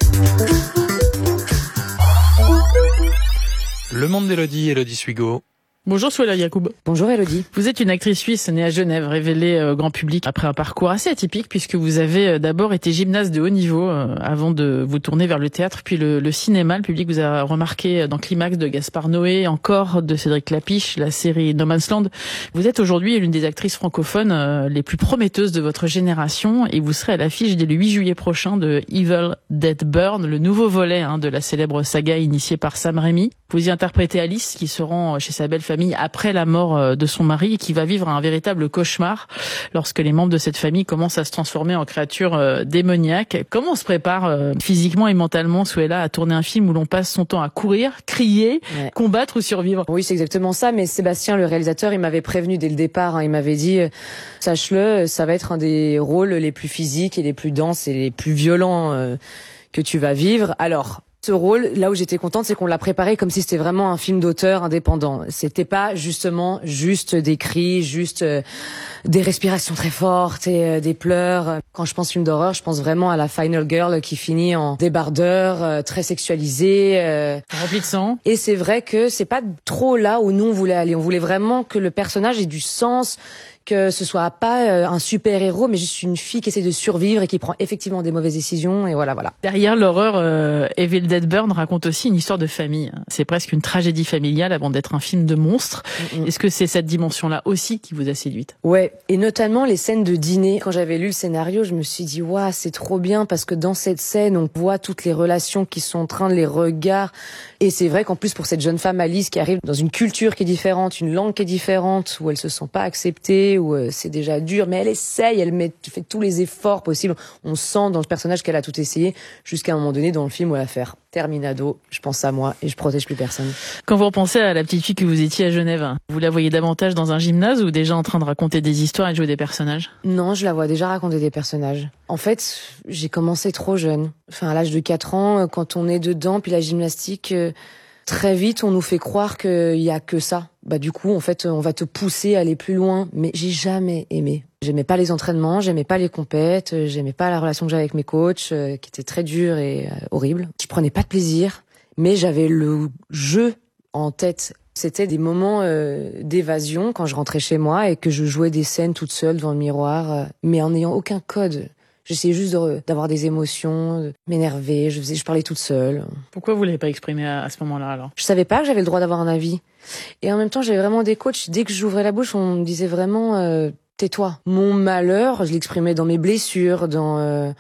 Le monde d'Élodie Suigo.
Bonjour Souela Yacoub.
Bonjour Élodie.
Vous êtes une actrice suisse née à Genève, révélée au grand public après un parcours assez atypique puisque vous avez d'abord été gymnaste de haut niveau avant de vous tourner vers le théâtre puis le cinéma. Le public vous a remarqué dans Climax de Gaspard Noé, encore de Cédric Lapiche, la série No Man's Land. Vous êtes aujourd'hui l'une des actrices francophones les plus prometteuses de votre génération et vous serez à l'affiche dès le 8 juillet prochain de Evil Dead Burn, le nouveau volet de la célèbre saga initiée par Sam Raimi. Vous y interprétez Alice qui se rend chez sa belle famille après la mort de son mari et qui va vivre un véritable cauchemar lorsque les membres de cette famille commencent à se transformer en créatures démoniaques. Comment on se prépare physiquement et mentalement, Souela, à tourner un film où l'on passe son temps à courir, crier, combattre ou survivre?
Oui, c'est exactement ça, mais Sébastien, le réalisateur, il m'avait prévenu dès le départ, il m'avait dit, sache-le, ça va être un des rôles les plus physiques et les plus denses et les plus violents que tu vas vivre. Alors, ce rôle, là où j'étais contente, c'est qu'on l'a préparé comme si c'était vraiment un film d'auteur indépendant. C'était pas justement juste des cris, juste des respirations très fortes et des pleurs. Quand je pense film d'horreur, je pense vraiment à la Final Girl qui finit en débardeur, très sexualisée,
rempli de sang.
Et c'est vrai que c'est pas trop là où nous on voulait aller. On voulait vraiment que le personnage ait du sens, que ce soit pas un super-héros, mais juste une fille qui essaie de survivre et qui prend effectivement des mauvaises décisions, et voilà.
Derrière l'horreur, Evil Dead Burn raconte aussi une histoire de famille. C'est presque une tragédie familiale avant d'être un film de monstre. Est-ce que c'est cette dimension-là aussi qui vous a séduite?
Ouais, et notamment les scènes de dîner. Quand j'avais lu le scénario, je me suis dit, waouh, c'est trop bien, parce que dans cette scène, on voit toutes les relations qui sont en train de les regards. Et c'est vrai qu'en plus, pour cette jeune femme Alice qui arrive dans une culture qui est différente, une langue qui est différente, où elle se sent pas acceptée, où c'est déjà dur, mais elle essaye, elle fait tous les efforts possibles. On sent dans le personnage qu'elle a tout essayé, jusqu'à un moment donné dans le film où elle va faire terminado, je pense à moi et je protège plus personne.
Quand vous repensez à la petite fille que vous étiez à Genève, vous la voyez davantage dans un gymnase ou déjà en train de raconter des histoires et de jouer des personnages?
Non, je la vois déjà raconter des personnages. En fait, j'ai commencé trop jeune. Enfin, à l'âge de 4 ans, quand on est dedans, puis la gymnastique, très vite, on nous fait croire qu'il y a que ça. Bah, du coup, en fait, on va te pousser à aller plus loin. Mais j'ai jamais aimé. J'aimais pas les entraînements, j'aimais pas les compètes, j'aimais pas la relation que j'avais avec mes coachs, qui était très dure et horrible. Je prenais pas de plaisir, mais j'avais le jeu en tête. C'était des moments d'évasion quand je rentrais chez moi et que je jouais des scènes toute seule devant le miroir, mais en n'ayant aucun code. J'essayais juste d'avoir des émotions, de m'énerver, je parlais toute seule.
Pourquoi vous l'avez pas exprimé à ce moment-là alors?
Je savais pas que j'avais le droit d'avoir un avis. Et en même temps, j'avais vraiment des coachs, dès que j'ouvrais la bouche, on me disait vraiment tais-toi. Mon malheur, je l'exprimais dans mes blessures, dans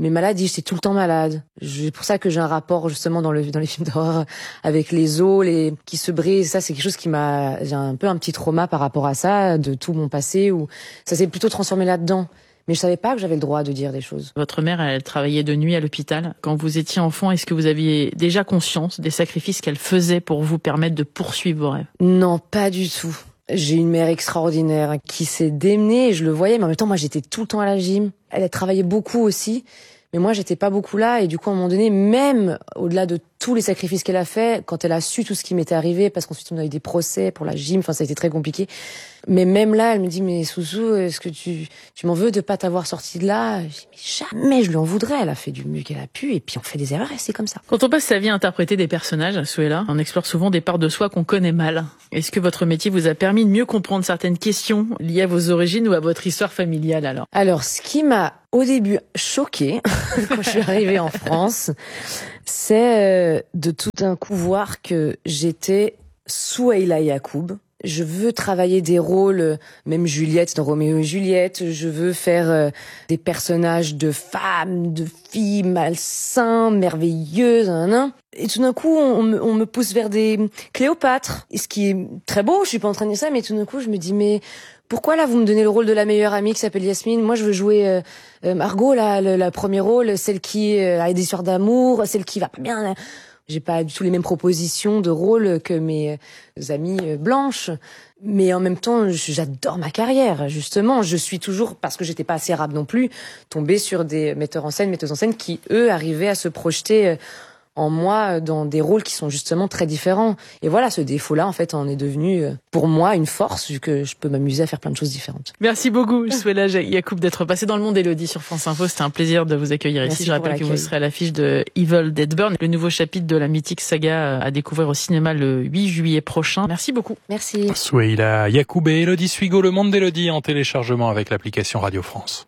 Mes maladies, j'étais tout le temps malade. C'est pour ça que j'ai un rapport justement dans les films d'horreur avec les os qui se brisent. Ça, c'est quelque chose j'ai un peu un petit trauma par rapport à ça, de tout mon passé, où ça s'est plutôt transformé là-dedans. Mais je savais pas que j'avais le droit de dire des choses.
Votre mère, elle travaillait de nuit à l'hôpital. Quand vous étiez enfant, est-ce que vous aviez déjà conscience des sacrifices qu'elle faisait pour vous permettre de poursuivre vos rêves?
Non, pas du tout. J'ai une mère extraordinaire qui s'est démenée, et je le voyais, mais en même temps, moi, j'étais tout le temps à la gym. Elle a travaillé beaucoup aussi, mais moi, j'étais pas beaucoup là, et du coup, à un moment donné, même au-delà de tous les sacrifices qu'elle a fait, quand elle a su tout ce qui m'était arrivé, parce qu'ensuite, on a eu des procès pour la gym, enfin, ça a été très compliqué. Mais même là, elle me dit, mais Sousou, est-ce que tu m'en veux de pas t'avoir sorti de là? Je dis, mais jamais je lui en voudrais. Elle a fait du mieux qu'elle a pu, et puis on fait des erreurs, et c'est comme ça.
Quand on passe sa vie à interpréter des personnages, Souheila, on explore souvent des parts de soi qu'on connaît mal. Est-ce que votre métier vous a permis de mieux comprendre certaines questions liées à vos origines ou à votre histoire familiale, alors?
Alors, ce qui m'a, au début, choquée, quand je suis arrivée en France, c'est de tout d'un coup voir que j'étais Souheila Yacoub. Je veux travailler des rôles, même Juliette dans Roméo et Juliette, je veux faire des personnages de femmes, de filles malsains, merveilleuses, Et tout d'un coup, on me pousse vers des Cléopâtre, ce qui est très beau, je suis pas en train de dire ça, mais tout d'un coup, je me dis, mais pourquoi là, vous me donnez le rôle de la meilleure amie qui s'appelle Yasmine? Moi, je veux jouer Margot, là, le premier rôle, celle qui a des histoires d'amour, celle qui va pas bien. J'ai pas du tout les mêmes propositions de rôle que mes amies blanches. Mais en même temps, j'adore ma carrière, justement. Je suis toujours, parce que j'étais pas assez arabe non plus, tombée sur des metteuses en scène qui, eux, arrivaient à se projeter en moi dans des rôles qui sont justement très différents. Et voilà, ce défaut-là, en fait, en est devenu, pour moi, une force, vu que je peux m'amuser à faire plein de choses différentes.
Merci beaucoup, Souheila Yacoub, d'être passée dans le monde Élodie sur France Info. C'était un plaisir de vous accueillir ici. Je rappelle que vous serez à l'affiche de Evil Dead Burn, le nouveau chapitre de la mythique saga à découvrir au cinéma le 8 juillet prochain. Merci beaucoup.
Merci.
Souheila Yacoub et Élodie Suigo, le monde d'Élodie en téléchargement avec l'application Radio France.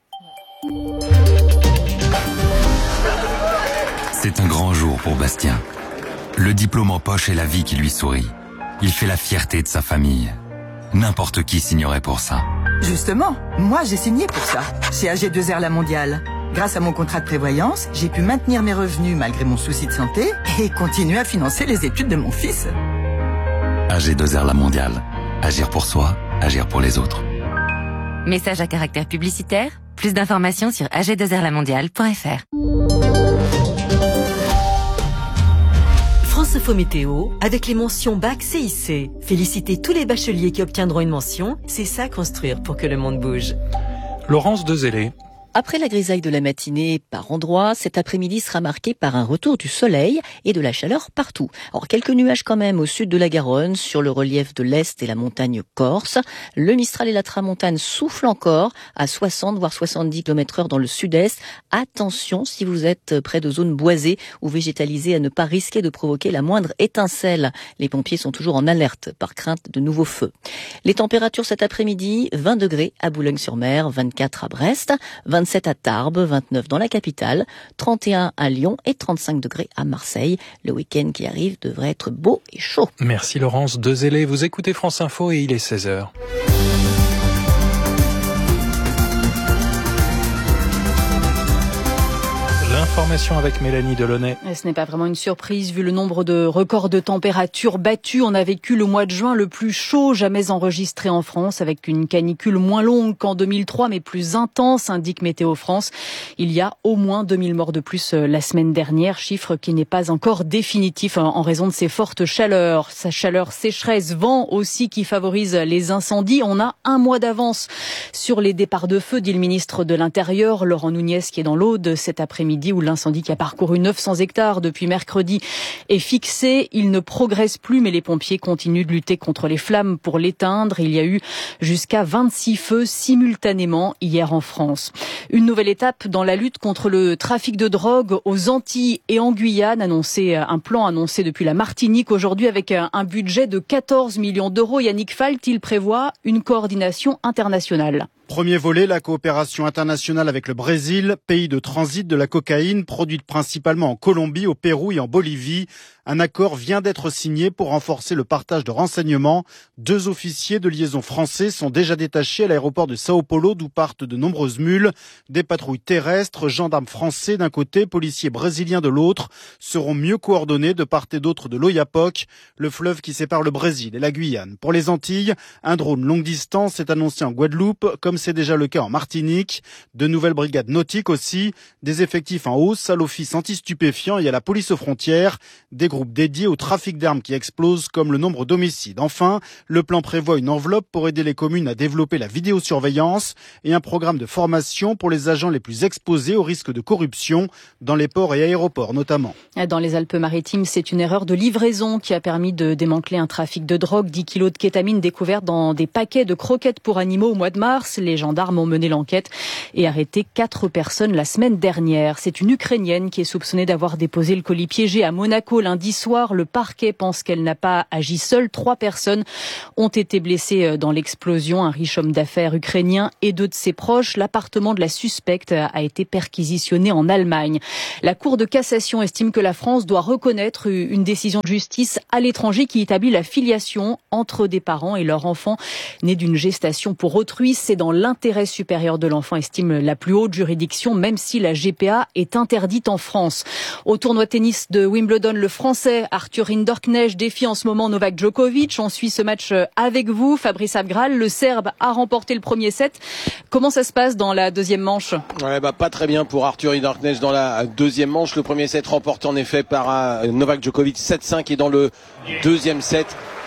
C'est un grand jour pour Bastien. Le diplôme en poche et la vie qui lui sourit. Il fait la fierté de sa famille. N'importe qui signerait pour ça.
Justement, moi j'ai signé pour ça, chez AG2R La Mondiale. Grâce à mon contrat de prévoyance, j'ai pu maintenir mes revenus malgré mon souci de santé et continuer à financer les études de mon fils.
AG2R La Mondiale. Agir pour soi, agir pour les autres.
Message à caractère publicitaire. Plus d'informations sur ag2rlamondiale.fr.
France Info Météo, avec les mentions Bac CIC. Félicitez tous les bacheliers qui obtiendront une mention. C'est ça construire pour que le monde bouge.
Laurence Dezellé.
Après la grisaille de la matinée par endroits, cet après-midi sera marqué par un retour du soleil et de la chaleur partout. Alors quelques nuages quand même au sud de la Garonne, sur le relief de l'Est et la montagne corse. Le Mistral et la Tramontane soufflent encore à 60 voire 70 km/h dans le sud-est. Attention si vous êtes près de zones boisées ou végétalisées à ne pas risquer de provoquer la moindre étincelle. Les pompiers sont toujours en alerte par crainte de nouveaux feux. Les températures cet après-midi, 20 degrés à Boulogne-sur-Mer, 24 à Brest, 27 à Tarbes, 29 dans la capitale, 31 à Lyon et 35 degrés à Marseille. Le week-end qui arrive devrait être beau et chaud.
Merci Laurence Dezellé. Vous écoutez France Info et il est 16h. L'information avec Mélanie Delaunay.
Ce n'est pas vraiment une surprise vu le nombre de records de température battus. On a vécu le mois de juin le plus chaud jamais enregistré en France, avec une canicule moins longue qu'en 2003 mais plus intense, indique Météo France. Il y a au moins 2000 morts de plus la semaine dernière, chiffre qui n'est pas encore définitif en raison de ces fortes chaleurs. Sa chaleur, sécheresse, vent aussi qui favorise les incendies. On a un mois d'avance sur les départs de feu, dit le ministre de l'Intérieur, Laurent Nunez, qui est dans l'Aude cet après-midi, où l'incendie qui a parcouru 900 hectares depuis mercredi est fixé. Il ne progresse plus, mais les pompiers continuent de lutter contre les flammes pour l'éteindre. Il y a eu jusqu'à 26 feux simultanément hier en France. Une nouvelle étape dans la lutte contre le trafic de drogue aux Antilles et en Guyane. Un plan annoncé depuis la Martinique aujourd'hui avec un budget de 14 millions d'euros. Yannick Falt, il prévoit une coordination internationale.
Premier volet, la coopération internationale avec le Brésil, pays de transit de la cocaïne, produite principalement en Colombie, au Pérou et en Bolivie. Un accord vient d'être signé pour renforcer le partage de renseignements. 2 officiers de liaison français sont déjà détachés à l'aéroport de Sao Paulo, d'où partent de nombreuses mules. Des patrouilles terrestres, gendarmes français d'un côté, policiers brésiliens de l'autre, seront mieux coordonnés de part et d'autre de l'Oyapock, le fleuve qui sépare le Brésil et la Guyane. Pour les Antilles, un drone longue distance est annoncé en Guadeloupe, comme c'est déjà le cas en Martinique. De nouvelles brigades nautiques aussi, des effectifs en hausse à l'office anti-stupéfiants et à la police aux frontières, des groupes dédiés au trafic d'armes qui explosent comme le nombre d'homicides. Enfin, le plan prévoit une enveloppe pour aider les communes à développer la vidéosurveillance et un programme de formation pour les agents les plus exposés au risque de corruption dans les ports et aéroports notamment.
Dans les Alpes-Maritimes, c'est une erreur de livraison qui a permis de démanteler un trafic de drogue. 10 kilos de kétamine découverts dans des paquets de croquettes pour animaux au mois de mars. Les gendarmes ont mené l'enquête et arrêté 4 personnes la semaine dernière. C'est une Ukrainienne qui est soupçonnée d'avoir déposé le colis piégé à Monaco lundi soir. Le parquet pense qu'elle n'a pas agi seule. 3 personnes ont été blessées dans l'explosion. Un riche homme d'affaires ukrainien et 2 de ses proches. L'appartement de la suspecte a été perquisitionné en Allemagne. La Cour de cassation estime que la France doit reconnaître une décision de justice à l'étranger qui établit la filiation entre des parents et leur enfant né d'une gestation pour autrui. C'est dans l'intérêt supérieur de l'enfant, estime la plus haute juridiction, même si la GPA est interdite en France. Au tournoi tennis de Wimbledon, le Français Arthur Rinderknecht défie en ce moment Novak Djokovic. On suit ce match avec vous, Fabrice Abgral. Le Serbe a remporté le premier set. Comment ça se passe dans la deuxième manche ?
Pas très bien pour Arthur Rinderknecht dans la deuxième manche. Le premier set remporté en effet par Novak Djokovic 7-5 et dans le deuxième set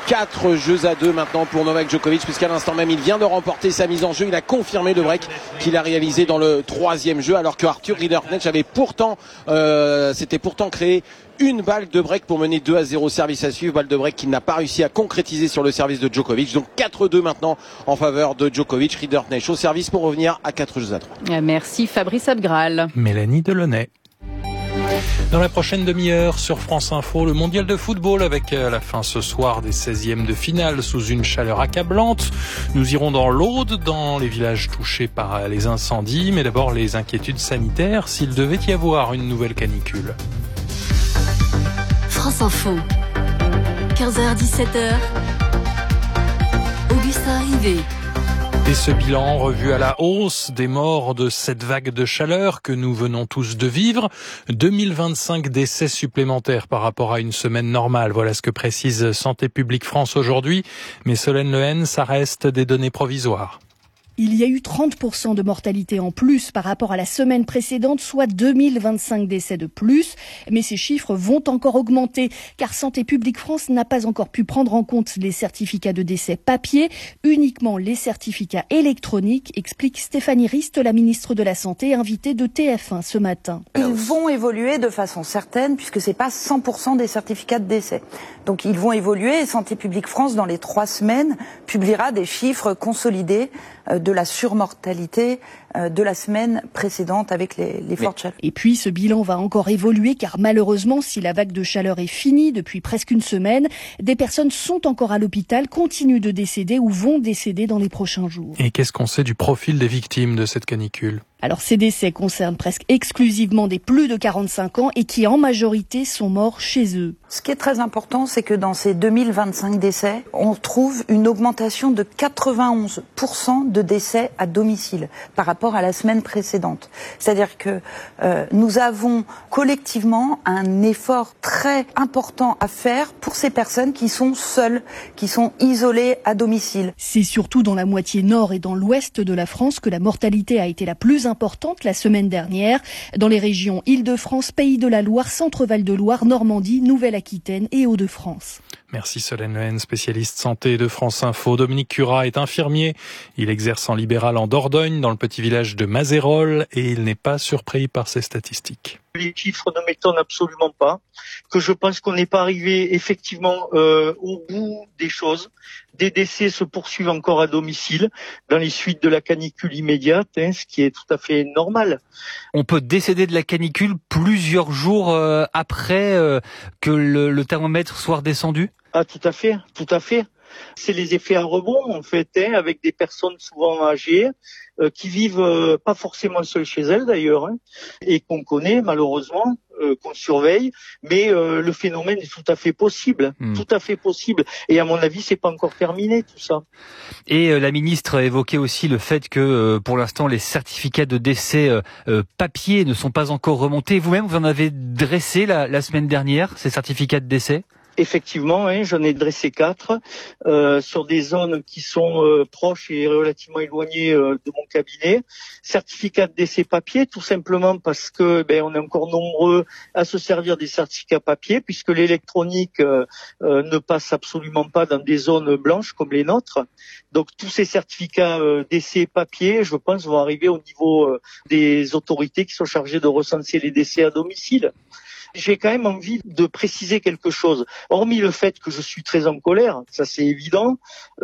4-2 maintenant pour Novak Djokovic, puisqu'à l'instant même il vient de remporter sa mise en jeu. Il a confirmé le break qu'il a réalisé dans le troisième jeu, alors que Arthur Rinderknecht avait s'était pourtant créé une balle de break pour mener 2-0 service à suivre, balle de break qu'il n'a pas réussi à concrétiser sur le service de Djokovic. Donc 4-2 maintenant en faveur de Djokovic. Rinderknecht au service pour revenir à 4-3.
Merci Fabrice Abgral.
Mélanie Delaunay. Dans la prochaine demi-heure sur France Info, le mondial de football avec la fin ce soir des 16e de finale sous une chaleur accablante. Nous irons dans l'Aude, dans les villages touchés par les incendies, mais d'abord les inquiétudes sanitaires s'il devait y avoir une nouvelle canicule.
France Info, 15h-17h, Augustin Rivet.
Et ce bilan revu à la hausse des morts de cette vague de chaleur que nous venons tous de vivre. 2025 décès supplémentaires par rapport à une semaine normale. Voilà ce que précise Santé publique France aujourd'hui. Mais Solène Lehen, ça reste des données provisoires.
Il y a eu 30% de mortalité en plus par rapport à la semaine précédente, soit 2025 décès de plus. Mais ces chiffres vont encore augmenter, car Santé publique France n'a pas encore pu prendre en compte les certificats de décès papier, uniquement les certificats électroniques, explique Stéphanie Rist, la ministre de la Santé, invitée de TF1 ce matin.
Ils vont évoluer de façon certaine, puisque c'est pas 100% des certificats de décès. Donc ils vont évoluer, et Santé publique France, dans les 3 semaines, publiera des chiffres consolidés de la surmortalité de la semaine précédente avec les fortes chaleurs.
Et puis ce bilan va encore évoluer car malheureusement, si la vague de chaleur est finie depuis presque une semaine, des personnes sont encore à l'hôpital, continuent de décéder ou vont décéder dans les prochains jours.
Et qu'est-ce qu'on sait du profil des victimes de cette canicule ?
Alors ces décès concernent presque exclusivement des plus de 45 ans et qui en majorité sont morts chez eux.
Ce qui est très important, c'est que dans ces 2025 décès, on trouve une augmentation de 91% de décès à domicile par rapport à la semaine précédente. C'est-à-dire que nous avons collectivement un effort très important à faire pour ces personnes qui sont seules, qui sont isolées à domicile.
C'est surtout dans la moitié nord et dans l'ouest de la France que la mortalité a été la plus importante la semaine dernière. Dans les régions Île-de-France, Pays de la Loire, Centre-Val de Loire, Normandie, Nouvelle-Aquitaine et Hauts-de-France.
Merci Solène Lehen, spécialiste santé de France Info. Dominique Curat est infirmier. Il exerce en libéral en Dordogne, dans le petit village de Mazérolles, et il n'est pas surpris par ces statistiques.
Les chiffres ne m'étonnent absolument pas, que je pense qu'on n'est pas arrivé effectivement au bout des choses. Des décès se poursuivent encore à domicile dans les suites de la canicule immédiate, ce qui est tout à fait normal.
On peut décéder de la canicule plusieurs jours après que le thermomètre soit redescendu ?
Ah, tout à fait, tout à fait. C'est les effets à rebond, en fait, avec des personnes souvent âgées, qui vivent pas forcément seules chez elles d'ailleurs, et qu'on connaît malheureusement, qu'on surveille, mais le phénomène est tout à fait possible, tout à fait possible. Et à mon avis, c'est pas encore terminé tout ça.
Et la ministre a évoqué aussi le fait que pour l'instant les certificats de décès papier ne sont pas encore remontés. Vous-même, vous en avez dressé la semaine dernière ces certificats de décès?
Effectivement, j'en ai dressé 4 sur des zones qui sont proches et relativement éloignées de mon cabinet. Certificat de décès papier, tout simplement parce que on est encore nombreux à se servir des certificats papier, puisque l'électronique ne passe absolument pas dans des zones blanches comme les nôtres. Donc tous ces certificats décès papier, je pense, vont arriver au niveau des autorités qui sont chargées de recenser les décès à domicile. J'ai quand même envie de préciser quelque chose. Hormis le fait que je suis très en colère, ça c'est évident,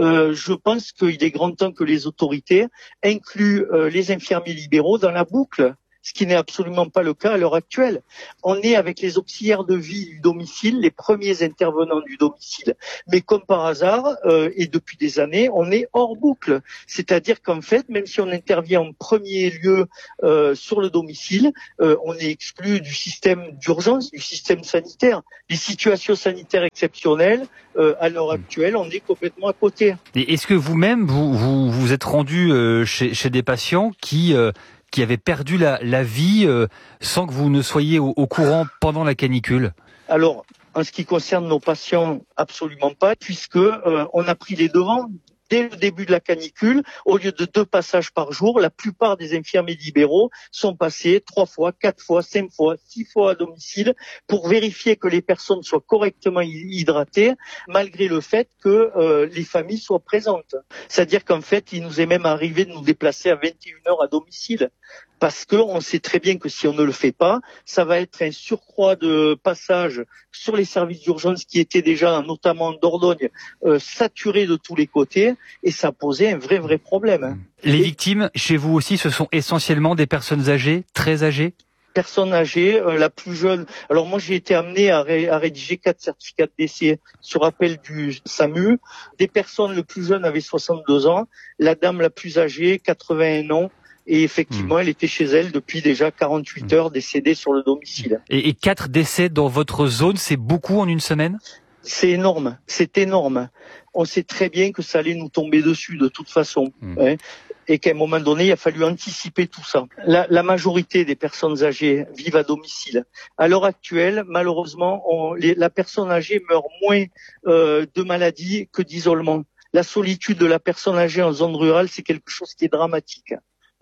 je pense qu'il est grand temps que les autorités incluent les infirmiers libéraux dans la boucle, ce qui n'est absolument pas le cas à l'heure actuelle. On est avec les auxiliaires de vie du domicile, les premiers intervenants du domicile, mais comme par hasard, et depuis des années, on est hors boucle. C'est-à-dire qu'en fait, même si on intervient en premier lieu sur le domicile, on est exclu du système d'urgence, du système sanitaire. Les situations sanitaires exceptionnelles, à l'heure actuelle, on est complètement à côté.
Et est-ce que vous-même, vous êtes rendu chez des patients qui avaient perdu la vie sans que vous ne soyez au courant pendant la canicule?
Alors, en ce qui concerne nos patients, absolument pas, puisque on a pris les devants. Dès le début de la canicule, au lieu de 2 passages par jour, la plupart des infirmiers libéraux sont passés 3 fois, 4 fois, 5 fois, 6 fois à domicile pour vérifier que les personnes soient correctement hydratées, malgré le fait que les familles soient présentes. C'est-à-dire qu'en fait, il nous est même arrivé de nous déplacer à 21h à domicile. Parce que on sait très bien que si on ne le fait pas, ça va être un surcroît de passage sur les services d'urgence qui étaient déjà, notamment en Dordogne, saturés de tous les côtés, et ça posait un vrai problème.
Les victimes, chez vous aussi, ce sont essentiellement des personnes âgées, très âgées?
Personne âgée, la plus jeune. Alors moi, j'ai été amené à rédiger 4 certificats de décès sur appel du SAMU. Des personnes, le plus jeune avait 62 ans, la dame la plus âgée, 81 ans. Et effectivement, elle était chez elle depuis déjà 48 heures, décédée sur le domicile.
Et 4 décès dans votre zone, c'est beaucoup en une semaine?
C'est énorme, c'est énorme. On sait très bien que ça allait nous tomber dessus de toute façon. Et qu'à un moment donné, il a fallu anticiper tout ça. La majorité des personnes âgées vivent à domicile. À l'heure actuelle, malheureusement, la personne âgée meurt moins de maladies que d'isolement. La solitude de la personne âgée en zone rurale, c'est quelque chose qui est dramatique.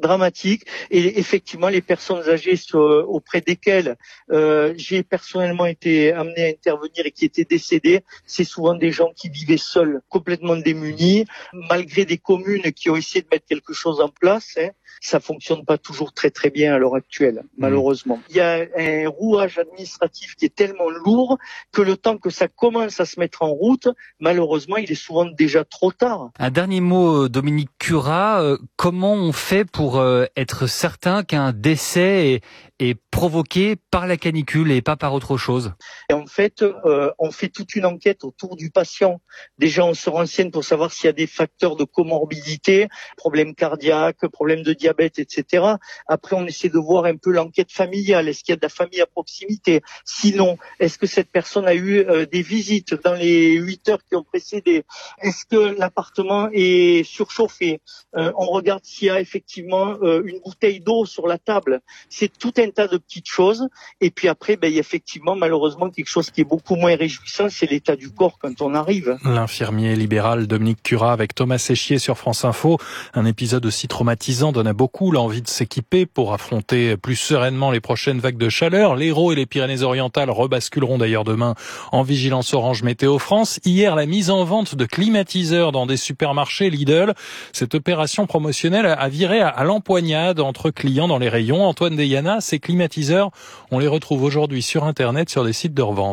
Et effectivement les personnes âgées auprès desquelles j'ai personnellement été amené à intervenir et qui étaient décédées, c'est souvent des gens qui vivaient seuls, complètement démunis, malgré des communes qui ont essayé de mettre quelque chose en place. Ça fonctionne pas toujours très bien à l'heure actuelle, malheureusement. Il y a un rouage administratif qui est tellement lourd que le temps que ça commence à se mettre en route, malheureusement, il est souvent déjà trop tard.
Un dernier mot, Dominique Curat, comment on fait pour être certain qu'un décès est provoqué par la canicule et pas par autre chose?
Et en fait, on fait toute une enquête autour du patient. Déjà, on se renseigne pour savoir s'il y a des facteurs de comorbidité, problèmes cardiaques, problèmes de diabète, etc. Après, on essaie de voir un peu l'enquête familiale. Est-ce qu'il y a de la famille à proximité? Sinon, est-ce que cette personne a eu des visites dans les 8 heures qui ont précédé? Est-ce que l'appartement est surchauffé? On regarde s'il y a effectivement une bouteille d'eau sur la table. C'est tout un tas de petites choses. Et puis après, il y a effectivement malheureusement quelque chose qui est beaucoup moins réjouissant, c'est l'état du corps quand on arrive.
L'infirmier libéral Dominique Curat avec Thomas Séchier sur France Info. Un épisode aussi traumatisant donne à beaucoup l'envie de s'équiper pour affronter plus sereinement les prochaines vagues de chaleur. L'Hérault et les Pyrénées-Orientales rebasculeront d'ailleurs demain en vigilance orange météo France. Hier, la mise en vente de climatiseurs dans des supermarchés Lidl. Cette opération promotionnelle a viré à l'empoignade entre clients dans les rayons. Antoine Deyana, ces climatiseurs, on les retrouve aujourd'hui sur Internet sur des sites de revente.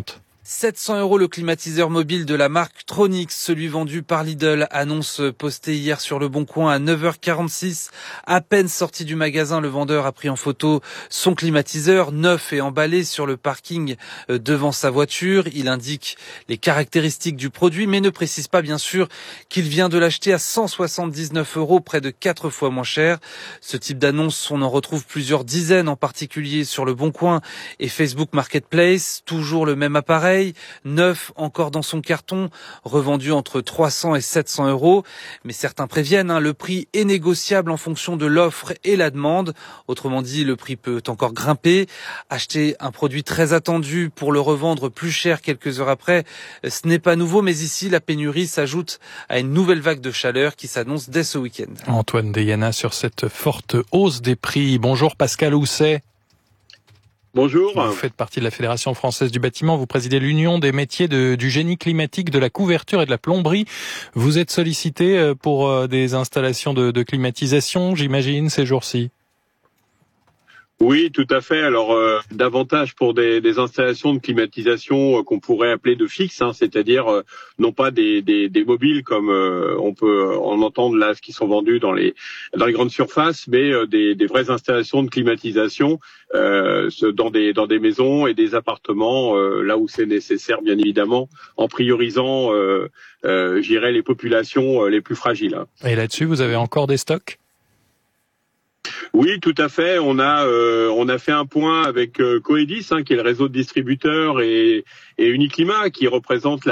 700 € le climatiseur mobile de la marque Tronix, celui vendu par Lidl. Annonce postée hier sur Le Bon Coin à 9h46. À peine sorti du magasin, le vendeur a pris en photo son climatiseur neuf et emballé sur le parking devant sa voiture. Il indique les caractéristiques du produit, mais ne précise pas bien sûr qu'il vient de l'acheter à 179 €, près de 4 fois moins cher. Ce type d'annonce, on en retrouve plusieurs dizaines, en particulier sur Le Bon Coin et Facebook Marketplace. Toujours le même appareil, neuf encore dans son carton, revendu entre 300 et 700 €. Mais certains préviennent, le prix est négociable en fonction de l'offre et la demande. Autrement dit, le prix peut encore grimper. Acheter un produit très attendu pour le revendre plus cher quelques heures après, ce n'est pas nouveau, mais ici, la pénurie s'ajoute à une nouvelle vague de chaleur qui s'annonce dès ce week-end.
Antoine Deyana sur cette forte hausse des prix. Bonjour Pascal Housset.
Bonjour.
Vous faites partie de la Fédération française du bâtiment, vous présidez l'Union des métiers du génie climatique, de la couverture et de la plomberie. Vous êtes sollicité pour des installations de climatisation, j'imagine, ces jours-ci?
Oui, tout à fait. Alors, davantage pour des installations de climatisation qu'on pourrait appeler de fixe, c'est-à-dire non pas des mobiles comme on peut en entendre là, qui sont vendus dans les grandes surfaces, mais des vraies installations de climatisation dans des maisons et des appartements, là où c'est nécessaire, bien évidemment, en priorisant, j'irais, les populations les plus fragiles.
Et là-dessus, vous avez encore des stocks?
Oui, tout à fait. On a fait un point avec Coedis, qui est le réseau de distributeurs, et Uniclimat, qui représente